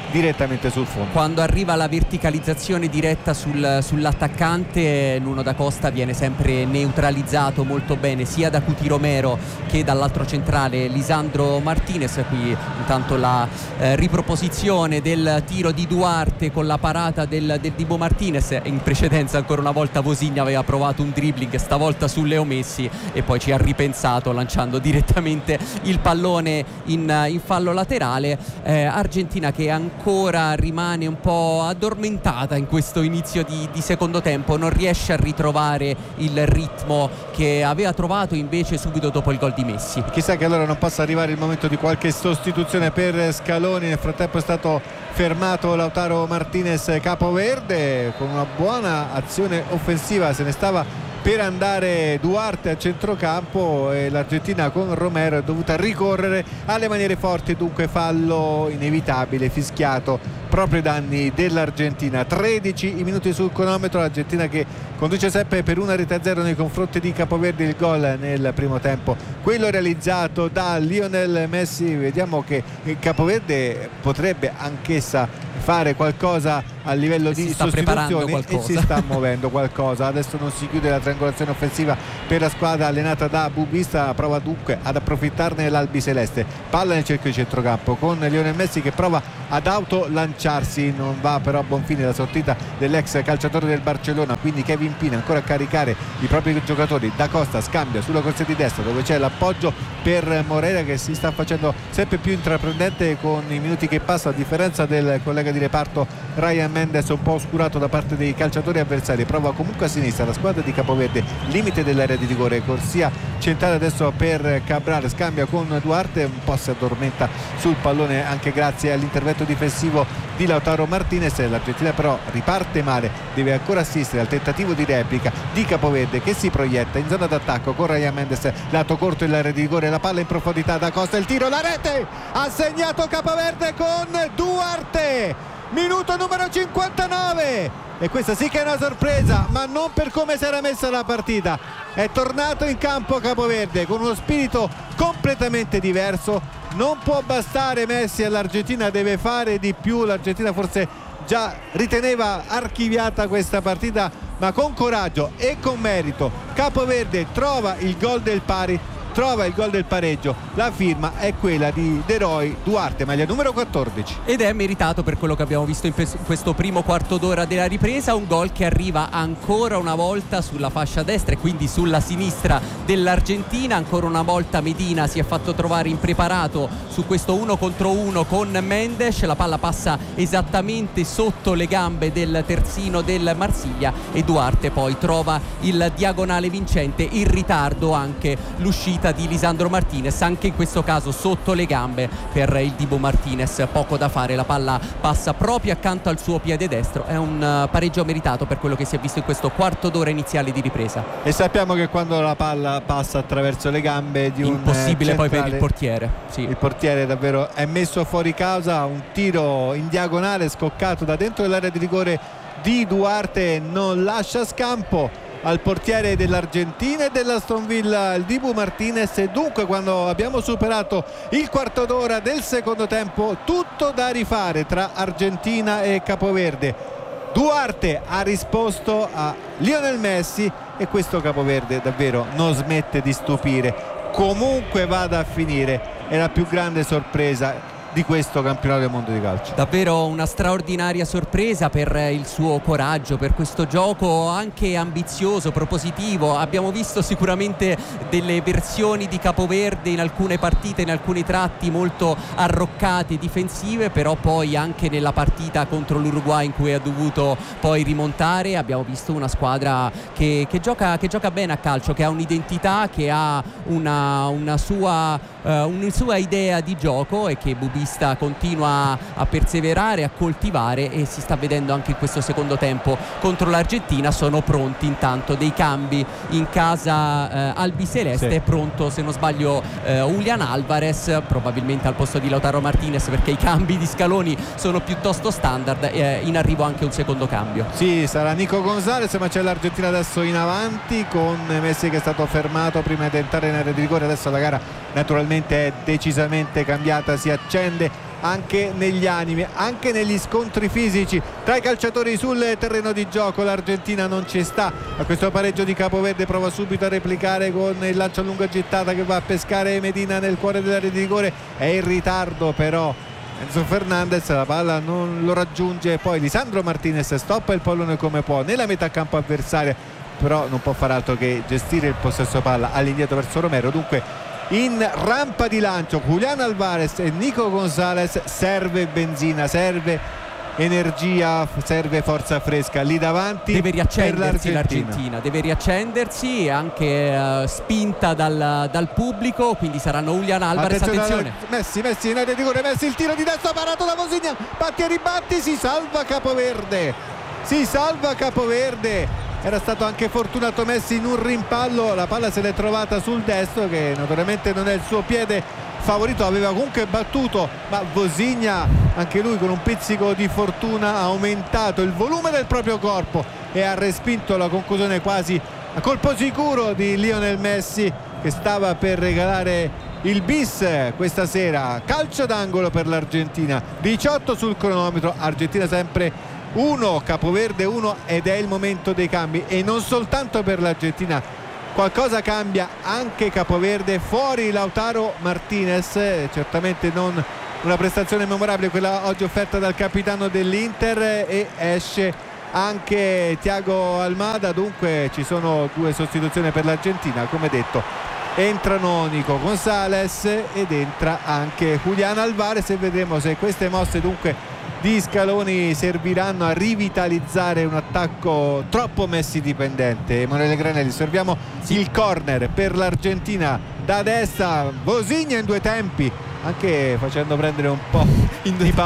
direttamente sul fondo.
Quando arriva la verticalizzazione diretta sull'attaccante, Nuno da Costa viene sempre neutralizzato molto bene sia da Cuti Romero che dall'altro centrale Lisandro Martinez. Qui intanto la riproposizione del tiro di Duarte con la parata del Dibu Martinez. In precedenza ancora una volta Vosigna aveva provato un dribbling, stavolta su Leo Messi, e poi ci ha ripensato lanciando direttamente il pallone in fallo laterale. Argentina che ancora rimane un po' addormentata in questo inizio di secondo tempo, non riesce a ritrovare il ritmo che aveva trovato invece subito dopo il gol di Messi.
Chissà che allora non possa arrivare il momento di qualche sostituzione per Scaloni. Nel frattempo è stato fermato Lautaro Martinez capoverde con una buona azione offensiva, se ne stava per andare Duarte a centrocampo e l'Argentina con Romero è dovuta ricorrere alle maniere forti, dunque fallo inevitabile fischiato proprio ai danni dell'Argentina. 13 i minuti sul cronometro, l'Argentina che conduce sempre per 1-0 nei confronti di Capoverde. Il gol nel primo tempo, quello realizzato da Lionel Messi. Vediamo che Capoverde potrebbe anch'essa fare qualcosa a livello di sostituzioni e si sta muovendo qualcosa. Adesso non si chiude la triangolazione offensiva per la squadra allenata da Bubista, prova dunque ad approfittarne l'albiceleste. Palla nel cerchio di centrocampo con Lionel Messi che prova ad autolanciarsi, non va però a buon fine la sortita dell'ex calciatore del Barcellona, quindi Kevin Pina ancora a caricare i propri giocatori. Da Costa scambia sulla corsia di destra dove c'è l'appoggio per Moreira che si sta facendo sempre più intraprendente con i minuti che passa, a differenza del collega di reparto Ryan Mendes, un po' oscurato da parte dei calciatori avversari. Prova comunque a sinistra la squadra di Capoverde, limite dell'area di rigore, corsia centrale adesso per Cabral, scambia con Duarte, un po' si addormenta sul pallone anche grazie all'intervento difensivo di Lautaro Martinez. L'Argentina però riparte male, deve ancora assistere al tentativo di replica di Capoverde che si proietta in zona d'attacco con Ryan Mendes, lato corto dell'area di rigore, la palla in profondità, da Costa il tiro, la rete, ha segnato Capoverde con Duarte, minuto numero 59, e questa sì che è una sorpresa, ma non per come si era messa la partita. È tornato in campo Capoverde con uno spirito completamente diverso. Non può bastare Messi all'Argentina, deve fare di più. L'Argentina forse già riteneva archiviata questa partita, ma con coraggio e con merito Capoverde trova il gol del pari, trova il gol del pareggio. La firma è quella di Deroy Duarte, maglia numero 14,
ed è meritato per quello che abbiamo visto in questo primo quarto d'ora della ripresa. Un gol che arriva ancora una volta sulla fascia destra e quindi sulla sinistra dell'Argentina. Ancora una volta Medina si è fatto trovare impreparato su questo 1 contro 1 con Mendes. La palla passa esattamente sotto le gambe del terzino del Marsiglia e Duarte poi trova il diagonale vincente. In ritardo anche l'uscita di Lisandro Martinez, anche in questo caso sotto le gambe per il Dibu Martinez. Poco da fare, la palla passa proprio accanto al suo piede destro. È un pareggio meritato per quello che si è visto in questo quarto d'ora iniziale di ripresa.
E sappiamo che quando la palla passa attraverso le gambe di un
impossibile
centrale,
poi per il portiere. Sì.
Il portiere davvero è messo fuori causa. Un tiro in diagonale scoccato da dentro dell'area di rigore di Duarte non lascia scampo al portiere dell'Argentina e dell'Aston Villa, il Dibu Martinez. E dunque quando abbiamo superato il quarto d'ora del secondo tempo, tutto da rifare tra Argentina e Capoverde. Duarte ha risposto a Lionel Messi e questo Capoverde davvero non smette di stupire. Comunque vada a finire, è la più grande sorpresa di questo campionato del mondo di calcio.
Davvero una straordinaria sorpresa per il suo coraggio, per questo gioco anche ambizioso, propositivo. Abbiamo visto sicuramente delle versioni di Capoverde in alcune partite, in alcuni tratti molto arroccate, difensive, però poi anche nella partita contro l'Uruguay in cui ha dovuto poi rimontare abbiamo visto una squadra che gioca bene a calcio, che ha un'identità, che ha una sua idea di gioco e che Bubista continua a perseverare, a coltivare, e si sta vedendo anche in questo secondo tempo contro l'Argentina. Sono pronti intanto dei cambi in casa albiceleste. È pronto, se non sbaglio, Julián Álvarez, probabilmente al posto di Lautaro Martinez, perché i cambi di Scaloni sono piuttosto standard. In arrivo anche un secondo cambio.
Sì, sarà Nico Gonzalez, ma c'è l'Argentina adesso in avanti con Messi che è stato fermato prima di entrare in area di rigore. Adesso la gara naturalmente è decisamente cambiata, si accende anche negli animi, anche negli scontri fisici tra i calciatori sul terreno di gioco. L'Argentina non ci sta a questo pareggio di Capoverde, prova subito a replicare con il lancio a lunga gittata che va a pescare Medina nel cuore dell'area di rigore, è in ritardo però Enzo Fernandez, la palla non lo raggiunge, poi Lisandro Martinez stoppa il pallone come può nella metà campo avversaria, però non può far altro che gestire il possesso palla all'indietro verso Romero. Dunque in rampa di lancio Julián Álvarez e Nico González, serve benzina, serve energia, serve forza fresca lì davanti.
Deve riaccendersi l'Argentina, deve riaccendersi, anche spinta dal pubblico, quindi saranno Julián Álvarez. Attenzione.
Messi in area di rigore, Messi il tiro di destra parato da Vozinha, batti e ribatti, si salva Capoverde. Era stato anche fortunato Messi in un rimpallo, la palla se l'è trovata sul destro che notoriamente non è il suo piede favorito, aveva comunque battuto, ma Vozinha anche lui con un pizzico di fortuna ha aumentato il volume del proprio corpo e ha respinto la conclusione quasi a colpo sicuro di Lionel Messi, che stava per regalare il bis questa sera. Calcio d'angolo per l'Argentina, 18 sul cronometro, Argentina sempre 1, Capoverde 1, ed è il momento dei cambi, e non soltanto per l'Argentina, qualcosa cambia anche Capoverde. Fuori Lautaro Martinez, certamente non una prestazione memorabile quella oggi offerta dal capitano dell'Inter, e esce anche Thiago Almada. Dunque ci sono 2 sostituzioni per l'Argentina, come detto entrano Nico González ed entra anche Julián Álvarez, e vedremo se queste mosse dunque di Scaloni serviranno a rivitalizzare un attacco troppo Messi dipendente. Emanuele Granelli, osserviamo il corner per l'Argentina da destra, Vozinha in 2 tempi, anche facendo prendere un po' di